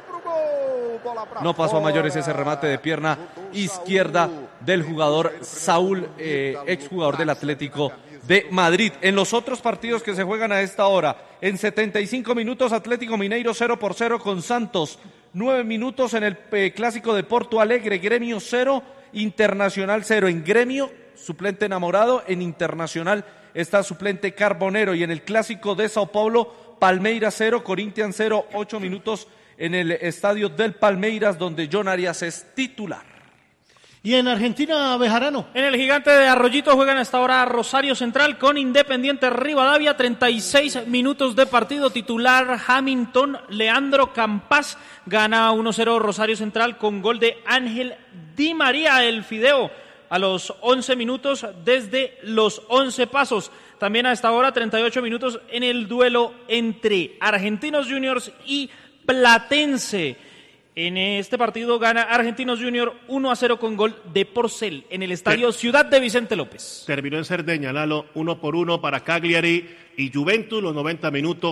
Speaker 5: No pasó a mayores ese remate de pierna izquierda del jugador Saúl, exjugador del Atlético de Madrid. En los otros partidos que se juegan a esta hora, en 75 minutos Atlético Mineiro 0-0 con Santos, 9 minutos en el clásico de Porto Alegre, Gremio 0, Internacional 0. En Gremio, suplente Enamorado, en Internacional está suplente Carbonero, y en el clásico de Sao Paulo, Palmeiras 0, Corinthians 0, 8 minutos en el estadio del Palmeiras, donde John Arias es titular.
Speaker 1: Y en Argentina, Bejarano.
Speaker 3: En el Gigante de Arroyito juegan hasta ahora Rosario Central con Independiente Rivadavia, 36 minutos de partido, titular Hamilton Leandro Campas, gana 1-0 Rosario Central con gol de Ángel Di María, el Fideo, a los 11 minutos desde los 11 pasos. También a esta hora 38 minutos en el duelo entre Argentinos Juniors y Platense. En este partido gana Argentinos Junior 1-0 con gol de Porcel en el estadio Ciudad de Vicente López.
Speaker 2: Terminó en Cerdeña, Lalo, 1-1 para Cagliari y Juventus, los 90 minutos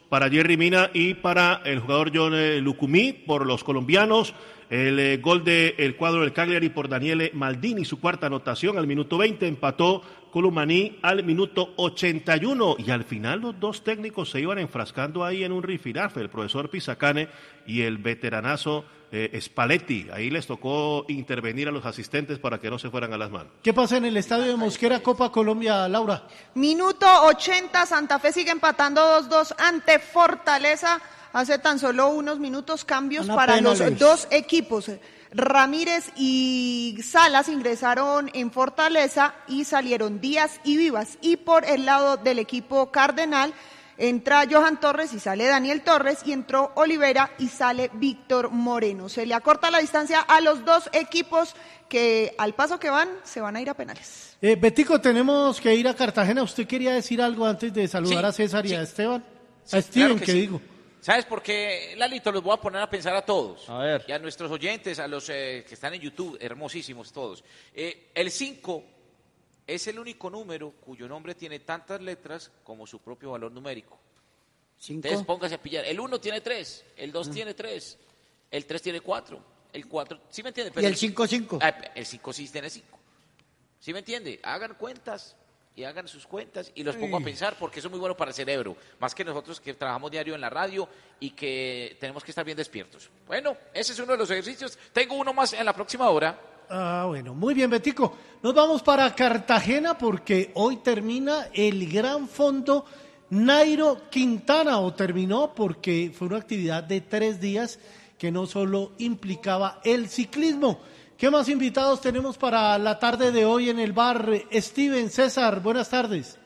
Speaker 2: para Jerry Mina y para el jugador John Lucumí por los colombianos. El gol del cuadro del Cagliari por Daniele Maldini, su cuarta anotación al minuto 20, empató Colomani al minuto 81 y al final los dos técnicos se iban enfrascando ahí en un rifirrafe, el profesor Pisacane y el veteranazo Spalletti. Ahí les tocó intervenir a los asistentes para que no se fueran a las manos.
Speaker 1: ¿Qué pasa en el estadio de Mosquera, Copa Colombia, Laura?
Speaker 6: Minuto 80, Santa Fe sigue empatando 2-2 ante Fortaleza. Hace tan solo unos minutos cambios para los dos equipos. Ramírez y Salas ingresaron en Fortaleza y salieron Díaz y Vivas. Y por el lado del equipo Cardenal entra Johan Torres y sale Daniel Torres, y entró Olivera y sale Víctor Moreno. Se le acorta la distancia a los dos equipos que al paso que van se van a ir a penales.
Speaker 1: Betico, tenemos que ir a Cartagena. ¿Usted quería decir algo antes de saludar a César y a Esteban? A Steven,
Speaker 9: claro que sí.
Speaker 1: digo.
Speaker 9: ¿Sabes por qué, Lalito? Los voy a poner a pensar a todos.
Speaker 5: A ver.
Speaker 9: Y a nuestros oyentes, a los que están en YouTube, hermosísimos todos. El 5 es el único número cuyo nombre tiene tantas letras como su propio valor numérico. Entonces póngase a pillar. El 1 tiene 3, el 2 tiene 3, el 3 tiene 4, el 4, ¿sí me entiende?
Speaker 12: ¿Y el 5, 5?
Speaker 9: El 5 sí tiene 5. ¿Sí me entiende? Hagan cuentas. Y hagan sus cuentas y los pongo a pensar, porque eso es muy bueno para el cerebro, más que nosotros que trabajamos diario en la radio y que tenemos que estar bien despiertos. Bueno, ese es uno de los ejercicios. Tengo uno más en la próxima hora.
Speaker 1: Bueno, muy bien, Betico. Nos vamos para Cartagena porque hoy termina el Gran Fondo Nairo Quintana, o terminó porque fue una actividad de 3 días que no solo implicaba el ciclismo. ¿Qué más invitados tenemos para la tarde de hoy en el bar? Steven, César, buenas tardes.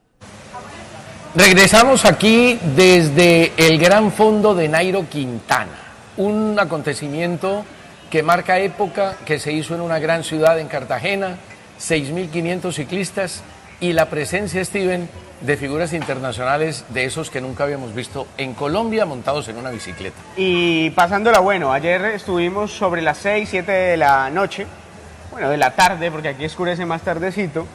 Speaker 15: Regresamos aquí desde el Gran Fondo de Nairo Quintana, un acontecimiento que marca época, que se hizo en una gran ciudad en Cartagena, 6.500 ciclistas y la presencia, Steven, de figuras internacionales de esos que nunca habíamos visto en Colombia montados en una bicicleta.
Speaker 16: Y pasándola bueno, ayer estuvimos sobre las 6, 7 de la noche, bueno, de la tarde, porque aquí oscurece más tardecito,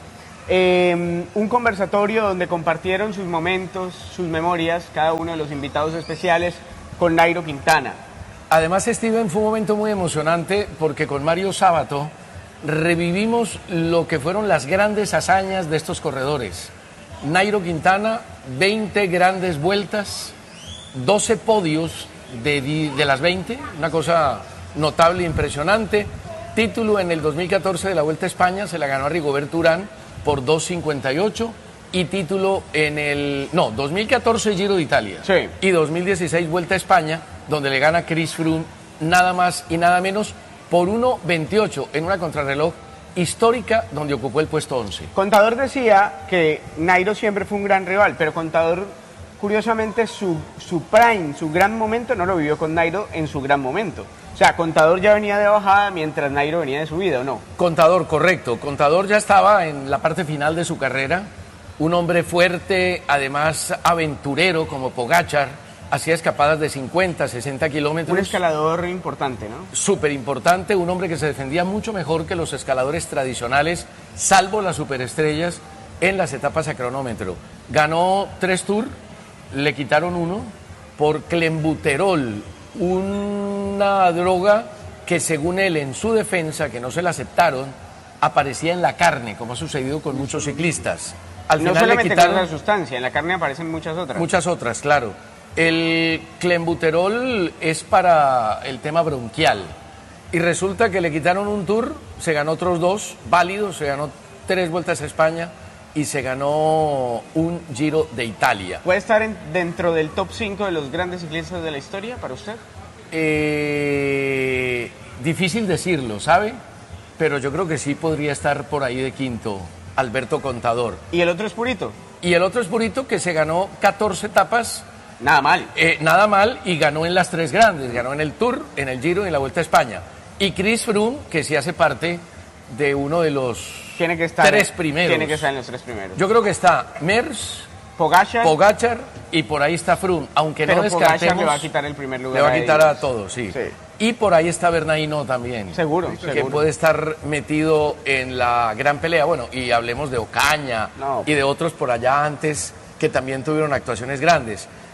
Speaker 16: un conversatorio donde compartieron sus momentos, sus memorias, cada uno de los invitados especiales con Nairo Quintana.
Speaker 15: Además, Steven, fue un momento muy emocionante porque con Mario Sábato revivimos lo que fueron las grandes hazañas de estos corredores. Nairo Quintana, 20 grandes vueltas, 12 podios de las 20, una cosa notable e impresionante. Título en el 2014 de la Vuelta a España, se la ganó a Rigoberto Urán por 2.58, y título en el 2014 Giro de Italia, sí, y 2016 Vuelta a España, donde le gana Chris Froome nada más y nada menos por 1.28 en una contrarreloj histórica donde ocupó el puesto 11.
Speaker 16: Contador decía que Nairo siempre fue un gran rival, pero Contador, curiosamente, su prime, su gran momento, no lo vivió con Nairo en su gran momento. O sea, Contador ya venía de bajada mientras Nairo venía de subida, ¿o no?
Speaker 15: Contador, correcto. Contador ya estaba en la parte final de su carrera, un hombre fuerte, además aventurero como Pogačar, hacía escapadas de 50, 60 kilómetros.
Speaker 16: Un escalador importante, ¿no?
Speaker 15: Súper importante, un hombre que se defendía mucho mejor que los escaladores tradicionales, salvo las superestrellas, en las etapas a cronómetro. Ganó 3 Tours, le quitaron 1 por clenbuterol, una droga que según él, en su defensa, que no se la aceptaron, aparecía en la carne, como ha sucedido con muchos ciclistas. Al
Speaker 16: no
Speaker 15: final
Speaker 16: solamente
Speaker 15: le quitaron
Speaker 16: con esa sustancia, en la carne aparecen muchas otras.
Speaker 15: Muchas otras, claro. El clenbuterol es para el tema bronquial y resulta que le quitaron un Tour, se ganó otros 2 válidos, se ganó 3 Vueltas a España y se ganó un Giro de Italia.
Speaker 16: ¿Puede estar dentro del top 5 de los grandes ciclistas de la historia para usted?
Speaker 15: Difícil decirlo, ¿sabe? Pero yo creo que sí podría estar por ahí de quinto, Alberto Contador.
Speaker 16: ¿Y el otro es Purito?
Speaker 15: Y el otro es Purito, que se ganó 14 etapas.
Speaker 16: Nada mal.
Speaker 15: Nada mal, y ganó en las 3 grandes, ganó en el Tour, en el Giro y en la Vuelta a España. Y Chris Froome, que sí hace parte de uno de los 3 primeros.
Speaker 16: Tiene que estar en los 3 primeros.
Speaker 15: Yo creo que está Mers, Pogačar y por ahí está Froome, aunque
Speaker 16: pero
Speaker 15: no descartemos.
Speaker 16: Pogačar le va a quitar el primer lugar.
Speaker 15: Le va a quitar a todos, sí. Y por ahí está Bernardino también.
Speaker 16: Seguro.
Speaker 15: Que puede estar metido en la gran pelea. Bueno, y hablemos de Ocaña y de otros por allá antes que también tuvieron actuaciones grandes.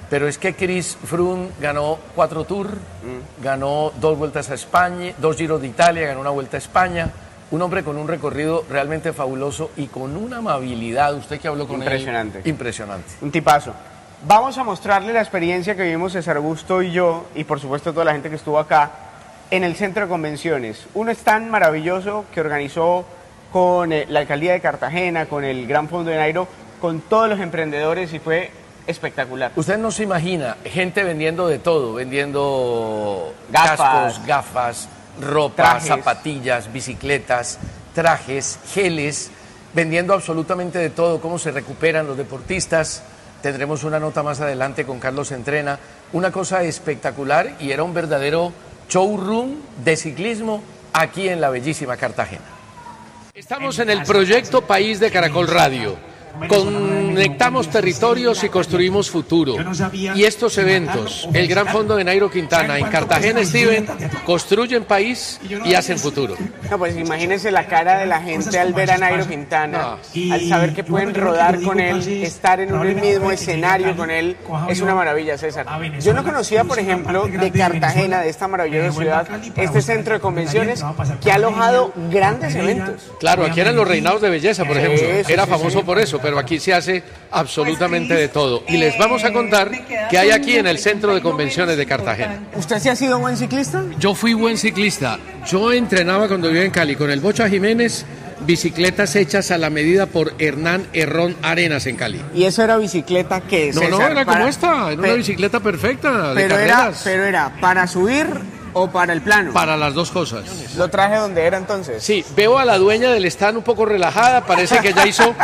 Speaker 15: Pero es que Chris Froome ganó 4 Tours, ganó 2 vueltas a España, 2 Giros de Italia, ganó una vuelta a España. Un hombre con un recorrido realmente fabuloso y con una amabilidad. Usted que habló con él. Impresionante.
Speaker 16: Un tipazo. Vamos a mostrarle la experiencia que vivimos César Augusto y yo, y por supuesto toda la gente que estuvo acá, en el Centro de Convenciones. Un stand maravilloso que organizó con la Alcaldía de Cartagena, con el Gran Fondo de Nairo, con todos los emprendedores y fue espectacular.
Speaker 15: Usted no se imagina gente vendiendo de todo, vendiendo
Speaker 16: Gafas,
Speaker 15: cascos, gafas, ropa,
Speaker 16: trajes,
Speaker 15: zapatillas, bicicletas, trajes, geles, vendiendo absolutamente de todo, cómo se recuperan los deportistas. Tendremos una nota más adelante con Carlos Entrena. Una cosa espectacular y era un verdadero showroom de ciclismo aquí en la bellísima Cartagena. Estamos en el proyecto País de Caracol Radio. Conectamos territorios y construimos futuro. Y estos eventos, el Gran Fondo de Nairo Quintana en Cartagena, Steven, construyen país y hacen futuro.
Speaker 16: No, pues imagínense la cara de la gente al ver a Nairo Quintana, al saber que pueden rodar con él, estar en un mismo escenario con él, es una maravilla, César. Yo no conocía, por ejemplo, de Cartagena, de esta maravillosa ciudad, este centro de convenciones que ha alojado grandes eventos.
Speaker 15: Claro, aquí eran los reinados de belleza, por ejemplo. Era famoso por eso, pero aquí se hace absolutamente de todo. Y les vamos a contar qué hay aquí en el Centro de Convenciones de Cartagena.
Speaker 16: ¿Usted sí ha sido buen ciclista?
Speaker 15: Yo fui buen ciclista. Yo entrenaba cuando vivía en Cali con el Bocha Jiménez, bicicletas hechas a la medida por Hernán Herrón Arenas en Cali.
Speaker 16: ¿Y eso era bicicleta qué, César?
Speaker 15: No, era como esta, era una bicicleta perfecta de carreras.
Speaker 16: Pero era para subir o para el plano.
Speaker 15: Para las dos cosas.
Speaker 16: ¿Lo traje donde era entonces?
Speaker 15: Sí, veo a la dueña del stand un poco relajada, parece que ya hizo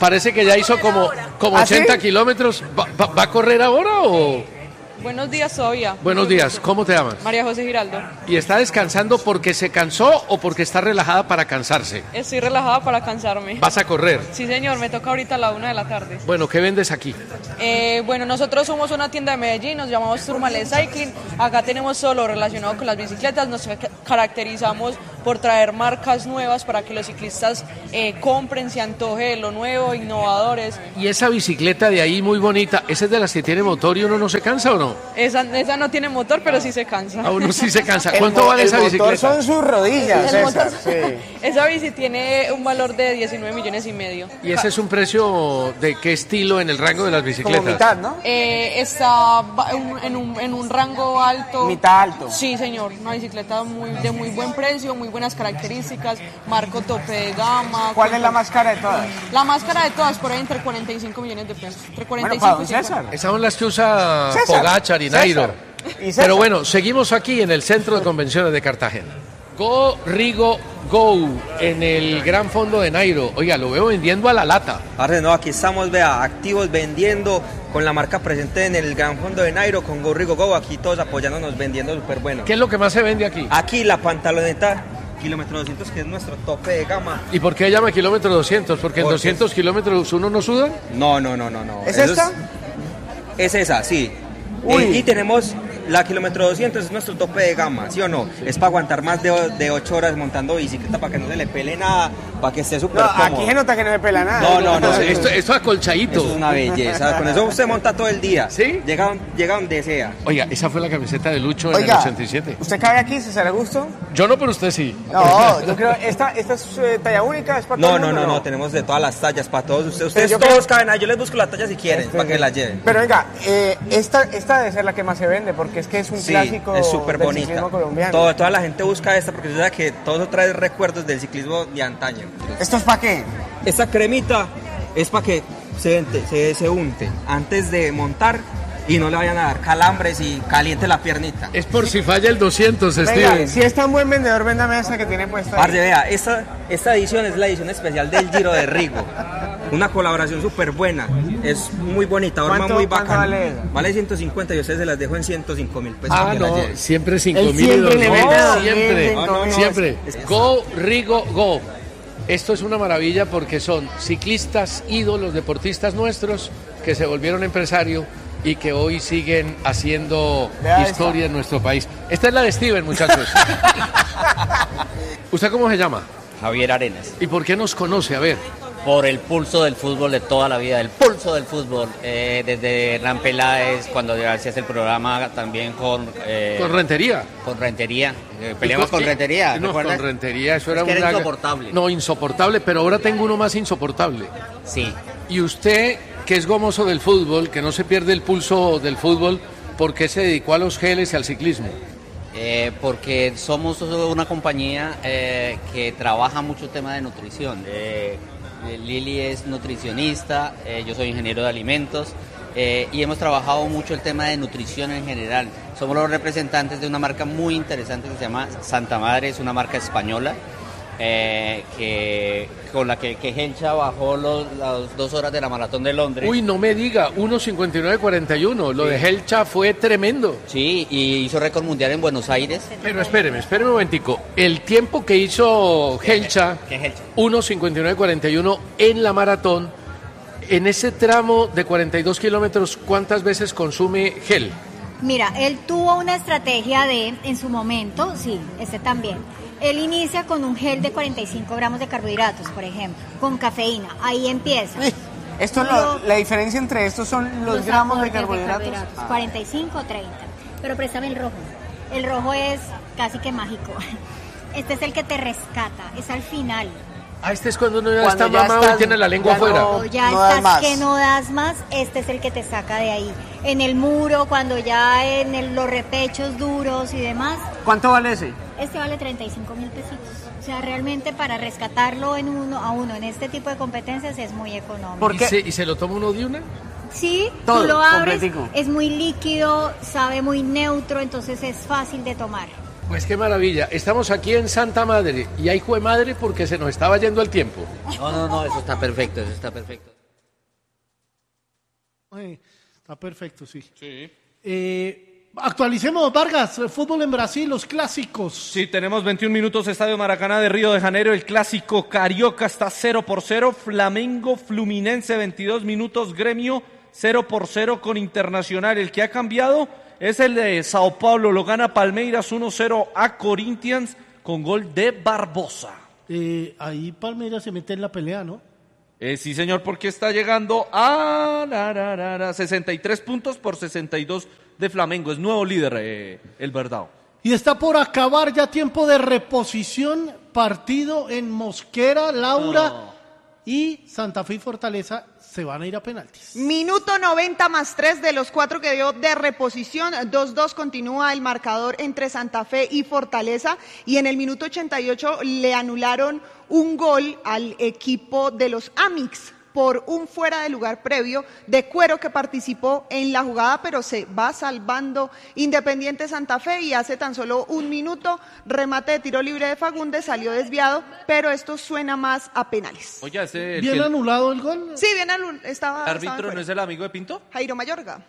Speaker 15: como 80 kilómetros. ¿Va a correr ahora o...?
Speaker 17: Buenos días todavía.
Speaker 15: Buenos días, ¿cómo te llamas?
Speaker 17: María José Giraldo.
Speaker 15: ¿Y está descansando porque se cansó o porque está relajada para cansarse?
Speaker 17: Estoy relajada para cansarme.
Speaker 15: ¿Vas a correr?
Speaker 17: Sí, señor, me toca ahorita a la 1 de la tarde.
Speaker 15: Bueno, ¿qué vendes aquí?
Speaker 17: Bueno, nosotros somos una tienda de Medellín, nos llamamos Turmalet Cycling. Acá tenemos todo lo relacionado con las bicicletas, nos caracterizamos por traer marcas nuevas para que los ciclistas compren, se antoje de lo nuevo, innovadores.
Speaker 15: ¿Y esa bicicleta de ahí muy bonita, esa es de las que tiene motor y uno no se cansa o no?
Speaker 17: Esa no tiene motor, pero sí se cansa.
Speaker 15: A uno sí se cansa. ¿Cuánto vale esa bicicleta?
Speaker 16: El motor son sus rodillas, César. Sí.
Speaker 17: Esa bici tiene un valor de 19,5 millones.
Speaker 15: ¿Y ese es un precio de qué estilo en el rango de las bicicletas?
Speaker 16: Como mitad, ¿no?
Speaker 17: Está en un rango alto.
Speaker 16: ¿Mitad alto?
Speaker 17: Sí, señor. Una bicicleta de muy buen precio, muy buenas características, marco tope de gama.
Speaker 16: ¿Cuál es la más cara de todas?
Speaker 17: La más cara de todas, por ahí entre 45 millones de pesos. Entre 45
Speaker 16: bueno,
Speaker 17: y 50.
Speaker 16: César.
Speaker 15: Esas son las que usa Pogacar y Nairo. Pero bueno, seguimos aquí en el Centro de Convenciones de Cartagena. Go, Rigo, Go, en el Gran Fondo de Nairo. Oiga, lo veo vendiendo a la lata.
Speaker 18: Parce, no, aquí estamos, vea, activos vendiendo, con la marca presente en el Gran Fondo de Nairo, con Go, Rigo, Go, aquí todos apoyándonos, vendiendo súper bueno.
Speaker 15: ¿Qué es lo que más se vende aquí?
Speaker 18: Aquí la pantaloneta kilómetro 200, que es nuestro tope de gama.
Speaker 15: ¿Y por qué llama kilómetro 200? ¿Porque en 200 kilómetros uno no suda?
Speaker 18: No.
Speaker 16: ¿Es esta?
Speaker 18: Es esa, sí. Y tenemos la kilómetro 200, es nuestro tope de gama, ¿sí o no? Es para aguantar más de 8 horas montando bicicleta, para que no se le pele nada, para que esté súper cómodo.
Speaker 16: Aquí se nota que no se pela nada.
Speaker 18: No.
Speaker 15: Esto es acolchadito.
Speaker 18: Eso es una belleza. Con eso usted monta todo el día.
Speaker 15: ¿Sí?
Speaker 18: Llega donde sea.
Speaker 15: Oiga, esa fue la camiseta de Lucho en el 87.
Speaker 16: ¿Usted cabe aquí, César Augusto?
Speaker 15: Yo no, pero usted sí.
Speaker 16: No, yo creo, esta es talla única, es para todo el mundo,
Speaker 18: no, tenemos de todas las tallas, para todos ustedes. Ustedes todos caben ahí, yo les busco la talla si quieren, para que la lleven.
Speaker 16: Pero venga, esta debe ser la que más se vende, porque es que es un clásico
Speaker 18: es súper
Speaker 16: del
Speaker 18: bonita.
Speaker 16: ciclismo colombiano.
Speaker 18: Toda la gente busca esta, porque yo sé que todo eso trae recuerdos del ciclismo de antaño.
Speaker 16: ¿Esto es para qué?
Speaker 18: Esta cremita es para que se unte antes de montar y no le vayan a dar calambres y caliente la piernita.
Speaker 15: Es por si falla el 200,
Speaker 16: Venga,
Speaker 15: Steven.
Speaker 16: si es tan buen vendedor, véndame esa que tiene puesta ahí.
Speaker 18: Parce, vea, esta edición es la edición especial del Giro de Rigo. Una colaboración súper buena, es muy bonita, arma muy bacana.
Speaker 16: Vale?
Speaker 18: Vale 150 y ustedes se las dejo en 105.000 pesos.
Speaker 15: Ah,
Speaker 18: que la
Speaker 15: no,
Speaker 18: lleven.
Speaker 15: siempre 5.000. Siempre. Go, Rigo, Go. Esto es una maravilla porque son ciclistas, ídolos, deportistas nuestros que se volvieron empresarios y que hoy siguen haciendo historia en nuestro país. Esta es la de Steven, muchachos. ¿Usted cómo se llama?
Speaker 19: Javier Arenas.
Speaker 15: ¿Y por qué nos conoce? A ver.
Speaker 19: por el pulso del fútbol de toda la vida, el pulso del fútbol, desde Hernán Peláez, cuando hacías el programa también con
Speaker 15: Rentería.
Speaker 19: Con Rentería, peleamos con Rentería,
Speaker 15: No,
Speaker 19: ¿recuerdas?
Speaker 15: con Rentería, eso era,
Speaker 19: Es que era
Speaker 15: una...
Speaker 19: insoportable.
Speaker 15: No, insoportable, pero ahora tengo uno más insoportable.
Speaker 19: Sí.
Speaker 15: Y usted, que es gomoso del fútbol, que no se pierde el pulso del fútbol, ¿por qué se dedicó a los geles y al ciclismo?
Speaker 19: Porque somos una compañía que trabaja mucho el tema de nutrición. Lili es nutricionista, yo soy ingeniero de alimentos y hemos trabajado mucho el tema de nutrición en general. Somos los representantes de una marca muy interesante que se llama Santa Madre, es una marca española con la que Helcha bajó las 2 horas de la maratón de Londres.
Speaker 15: Uy, no me diga, 1:59:41, lo de Helcha fue tremendo.
Speaker 19: Sí, y hizo récord mundial en Buenos Aires.
Speaker 15: Pero espéreme un momentico, el tiempo que hizo Helcha, 1:59:41 en la maratón, en ese tramo de 42 kilómetros, ¿cuántas veces consume gel?
Speaker 20: Mira, él tuvo una estrategia en su momento, sí, este también. Él inicia con un gel de 45 gramos de carbohidratos, por ejemplo, con cafeína. Ahí empieza.
Speaker 16: Esto la diferencia entre estos son los gramos de carbohidratos.
Speaker 20: 45 o 30. Pero préstame el rojo. El rojo es casi que mágico. Este es el que te rescata, es al final.
Speaker 15: Ah, este es cuando uno ya está mamado y tiene la lengua afuera.
Speaker 20: Cuando ya estás que no das más, este es el que te saca de ahí. En el muro, cuando ya los repechos duros y demás.
Speaker 16: ¿Cuánto vale ese?
Speaker 20: Este vale 35.000 pesitos. O sea, realmente para rescatarlo uno en este tipo de competencias es muy económico.
Speaker 15: ¿Y se lo toma uno de una?
Speaker 20: Sí,
Speaker 16: todo,
Speaker 20: tú lo abres,
Speaker 16: completico.
Speaker 20: Es muy líquido, sabe muy neutro, entonces es fácil de tomar.
Speaker 15: Pues qué maravilla, estamos aquí en Santa Madre y hay jue madre porque se nos estaba yendo el tiempo.
Speaker 19: No, eso está perfecto,
Speaker 1: Está perfecto, sí. Actualicemos, Vargas, fútbol en Brasil, los clásicos.
Speaker 5: Sí, tenemos 21 minutos, Estadio Maracaná de Río de Janeiro, el clásico carioca está 0-0, Flamengo Fluminense 22 minutos, Gremio 0-0 con Internacional, el que ha cambiado es el de Sao Paulo, lo gana Palmeiras 1-0 a Corinthians con gol de Barbosa.
Speaker 1: Ahí Palmeiras se mete en la pelea, ¿no?
Speaker 5: Sí, señor, porque está llegando a 63 puntos por 62 de Flamengo. Es nuevo líder, el Verdao.
Speaker 1: Y está por acabar ya tiempo de reposición, partido en Mosquera, Laura y Santa Fe y Fortaleza se van a ir a penaltis.
Speaker 6: Minuto 90 más 3 de los 4 que dio de reposición, 2-2 continúa el marcador entre Santa Fe y Fortaleza y en el minuto 88 le anularon un gol al equipo de los Amix por un fuera de lugar previo de Cuero que participó en la jugada, pero se va salvando Independiente Santa Fe y hace tan solo un minuto, remate de tiro libre de Fagundes, salió desviado, pero esto suena más a penales.
Speaker 5: Oye,
Speaker 1: ¿Bien anulado el gol?
Speaker 6: Sí, bien anulado.
Speaker 5: ¿El árbitro no es el amigo de Pinto?
Speaker 6: Jairo Mayorga.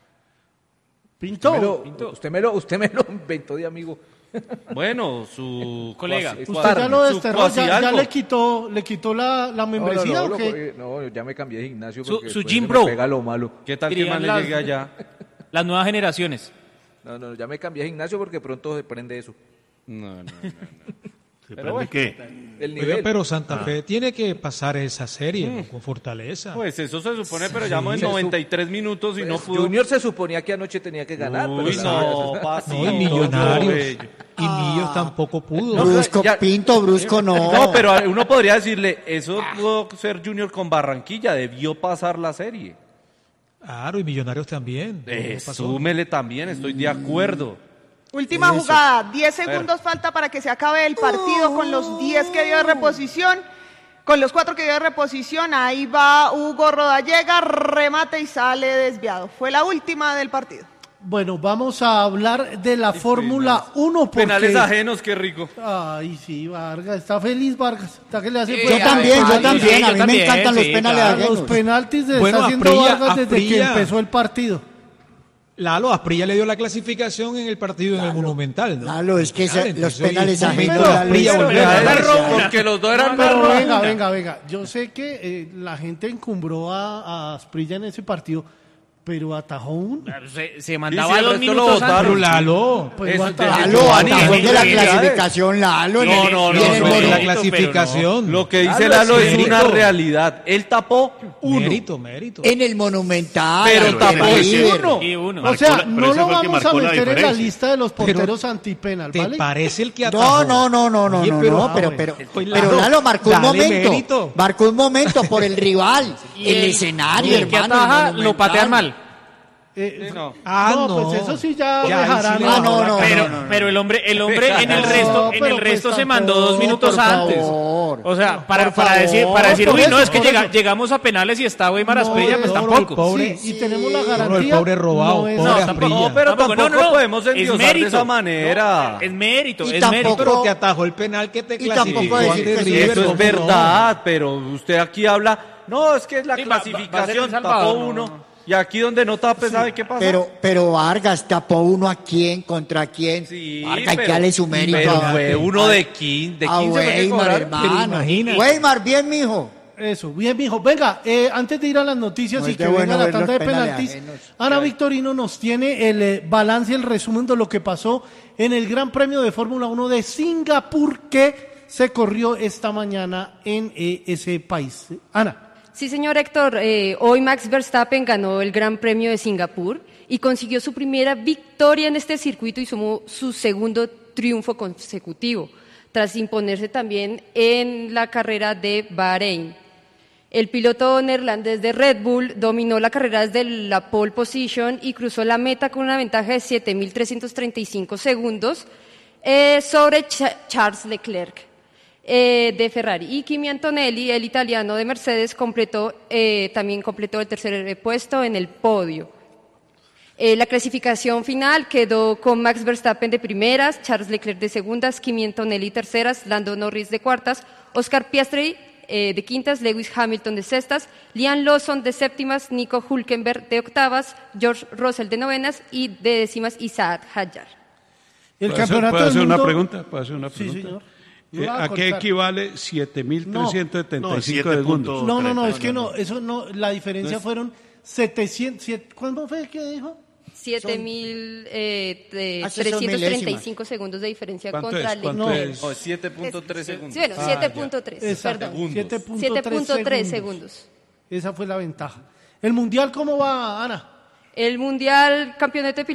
Speaker 1: Pinto.
Speaker 8: Usted me lo inventó de amigo.
Speaker 5: Bueno, su colega.
Speaker 1: Usted ya lo desterró, ya le quitó la membresía
Speaker 8: no,
Speaker 1: ¿o qué?
Speaker 8: No, ya me cambié de gimnasio porque
Speaker 3: su
Speaker 8: después
Speaker 3: gym
Speaker 8: se me
Speaker 3: bro.
Speaker 8: pega lo malo.
Speaker 5: ¿Qué tal que man le llegue allá?
Speaker 3: Las nuevas generaciones.
Speaker 8: No, ya me cambié de gimnasio porque pronto se prende eso.
Speaker 5: No.
Speaker 2: ¿Pero bueno, qué?
Speaker 8: El nivel.
Speaker 7: Pero Santa Fe tiene que pasar esa serie, ¿no? Con Fortaleza.
Speaker 5: Pues eso se supone, pero ya en 93 minutos y no pudo.
Speaker 8: Junior se suponía que anoche tenía que ganar.
Speaker 5: Uy,
Speaker 8: pero
Speaker 5: no,
Speaker 7: No, y Millonarios. Y Millos tampoco pudo.
Speaker 12: Brusco, Brusco no.
Speaker 5: No, pero uno podría decirle, eso pudo ser Junior con Barranquilla, debió pasar la serie.
Speaker 7: Claro, y Millonarios también.
Speaker 5: Súmele también, estoy de acuerdo.
Speaker 6: Última jugada, 10 segundos falta para que se acabe el partido con los 10 que dio de reposición, con los 4 que dio de reposición, ahí va Hugo Rodallega, remate y sale desviado. Fue la última del partido.
Speaker 1: Bueno, vamos a hablar de la Fórmula 1 porque...
Speaker 5: Penales ajenos, qué rico.
Speaker 1: Ay, sí, Vargas, está feliz Vargas. Está que le hace
Speaker 12: yo también, a mí me encantan los penales ajenos.
Speaker 1: Los penaltis está haciendo Vargas desde que empezó el partido.
Speaker 7: Lalo, Asprilla le dio la clasificación en el partido en el Monumental, ¿no?
Speaker 12: Lalo, es que
Speaker 7: Claro,
Speaker 12: los
Speaker 7: entonces,
Speaker 12: penales
Speaker 7: oye,
Speaker 12: ajenos...
Speaker 7: pero Asprilla volvió a ganar.
Speaker 5: Porque los dos eran
Speaker 1: pero venga. Yo sé que la gente encumbró a Asprilla en ese partido, Pero atajó uno.
Speaker 3: Se mandaba 2 minutos
Speaker 5: lo votaron.
Speaker 3: antes.
Speaker 7: Lalo.
Speaker 1: Pues
Speaker 12: Lalo, atajó de la clasificación, Lalo.
Speaker 5: No,
Speaker 7: la clasificación.
Speaker 5: Lo que dice Lalo es una realidad. Él tapó uno.
Speaker 7: Mérito.
Speaker 12: En el Monumental.
Speaker 5: Pero tapó uno.
Speaker 3: Y uno.
Speaker 1: O sea,
Speaker 2: Pero
Speaker 1: no
Speaker 2: ese
Speaker 1: lo
Speaker 2: fue el que
Speaker 1: vamos a
Speaker 2: marcó la
Speaker 1: meter en la
Speaker 2: diferencia.
Speaker 1: lista de los porteros antipenal,
Speaker 7: ¿Te
Speaker 1: ¿vale?
Speaker 7: parece el que atajó?
Speaker 12: No,
Speaker 7: Oye,
Speaker 12: pero Lalo marcó un
Speaker 7: dale
Speaker 12: momento.
Speaker 7: mérito.
Speaker 12: Marcó un momento por el rival,
Speaker 3: Y
Speaker 12: el escenario,
Speaker 3: y el que
Speaker 12: hermano.
Speaker 3: ataja
Speaker 12: el
Speaker 3: lo patean
Speaker 12: Monumental.
Speaker 3: mal.
Speaker 1: Pues eso sí ya dejarán.
Speaker 12: no.
Speaker 3: Pero el hombre en el resto, se mandó 2 minutos antes. O sea, para decir, uy, no, es que llegamos a penales y está Weimar Asprilla, pues tampoco.
Speaker 1: Y tenemos la garantía.
Speaker 7: El pobre robado,
Speaker 1: no es-
Speaker 7: pobre
Speaker 1: no,
Speaker 7: Asprilla.
Speaker 5: Pero tampoco
Speaker 3: no.
Speaker 5: podemos
Speaker 3: Es
Speaker 5: endiosar de
Speaker 3: mérito.
Speaker 5: esa manera.
Speaker 3: Es mérito,
Speaker 12: Y
Speaker 3: es
Speaker 12: tampoco-
Speaker 3: mérito.
Speaker 7: Pero te atajó el penal que te
Speaker 12: Y tampoco
Speaker 7: clasificó
Speaker 12: decir
Speaker 7: ante
Speaker 12: que sí,
Speaker 7: River.
Speaker 5: Eso es
Speaker 7: ¿cómo
Speaker 5: verdad, pero usted aquí habla, no, es que es la
Speaker 3: Sí, va a ser
Speaker 5: clasificación,
Speaker 3: El Salvador,
Speaker 5: tapó
Speaker 3: no,
Speaker 5: uno.
Speaker 3: no.
Speaker 5: Y aquí donde no tape, ¿sabe qué pasa?
Speaker 12: Pero Vargas tapó uno a quién, contra quién.
Speaker 5: Sí,
Speaker 12: Vargas, hay que darle su mérito.
Speaker 5: pero
Speaker 12: a-
Speaker 5: fue uno de 15
Speaker 12: a
Speaker 5: fue que
Speaker 12: Weimar,
Speaker 5: cobraron.
Speaker 12: hermano.
Speaker 7: imagínate.
Speaker 12: Weimar, bien, mijo.
Speaker 1: Eso, bien, mijo. Venga, antes de ir a las noticias
Speaker 12: No
Speaker 1: y
Speaker 12: es
Speaker 1: que
Speaker 12: de
Speaker 1: venga
Speaker 12: bueno
Speaker 1: la
Speaker 12: ver
Speaker 1: tanda
Speaker 12: los
Speaker 1: de
Speaker 12: penales
Speaker 1: penaltis,
Speaker 12: ajenos.
Speaker 1: Ana Victorino nos tiene el balance y el resumen de lo que pasó en el Gran Premio de Fórmula 1 de Singapur que se corrió esta mañana en ese país. Ana.
Speaker 21: Sí, señor Héctor, hoy Max Verstappen ganó el Gran Premio de Singapur y consiguió su primera victoria en este circuito y sumó su segundo triunfo consecutivo, tras imponerse también en la carrera de Bahrein. El piloto neerlandés de Red Bull dominó la carrera desde la pole position y cruzó la meta con una ventaja de 7.335 segundos sobre Charles Leclerc de Ferrari. Y Kimi Antonelli, el italiano de Mercedes, también completó el tercer puesto en el podio. La clasificación final quedó con Max Verstappen de primeras, Charles Leclerc de segundas, Kimi Antonelli terceras, Lando Norris de cuartas, Oscar Piastri de quintas, Lewis Hamilton de sextas, Liam Lawson de séptimas, Nico Hülkenberg de octavas, George Russell de novenas y de décimas Isaac Hadjar.
Speaker 1: El
Speaker 4: ¿Puedo
Speaker 1: campeonato
Speaker 4: hacer
Speaker 1: del
Speaker 4: una
Speaker 1: mundo-
Speaker 4: pregunta? ¿Puedo hacer una
Speaker 1: Sí,
Speaker 4: pregunta?
Speaker 1: señor. Yo la voy a
Speaker 4: ¿A qué
Speaker 1: cortar.
Speaker 4: equivale 7.375 segundos?
Speaker 1: No, es que no, eso no, la diferencia fueron 700, ¿cuánto fue que dijo?
Speaker 21: 7.335 segundos de diferencia contra Leclerc.
Speaker 5: No, 7.3 segundos.
Speaker 21: Sí, bueno, 7.3,
Speaker 1: Exacto,
Speaker 21: perdón.
Speaker 1: 7.3
Speaker 21: 7.3 segundos.
Speaker 1: Esa fue la ventaja. ¿El Mundial cómo va, Ana?
Speaker 21: El Mundial Campeonato de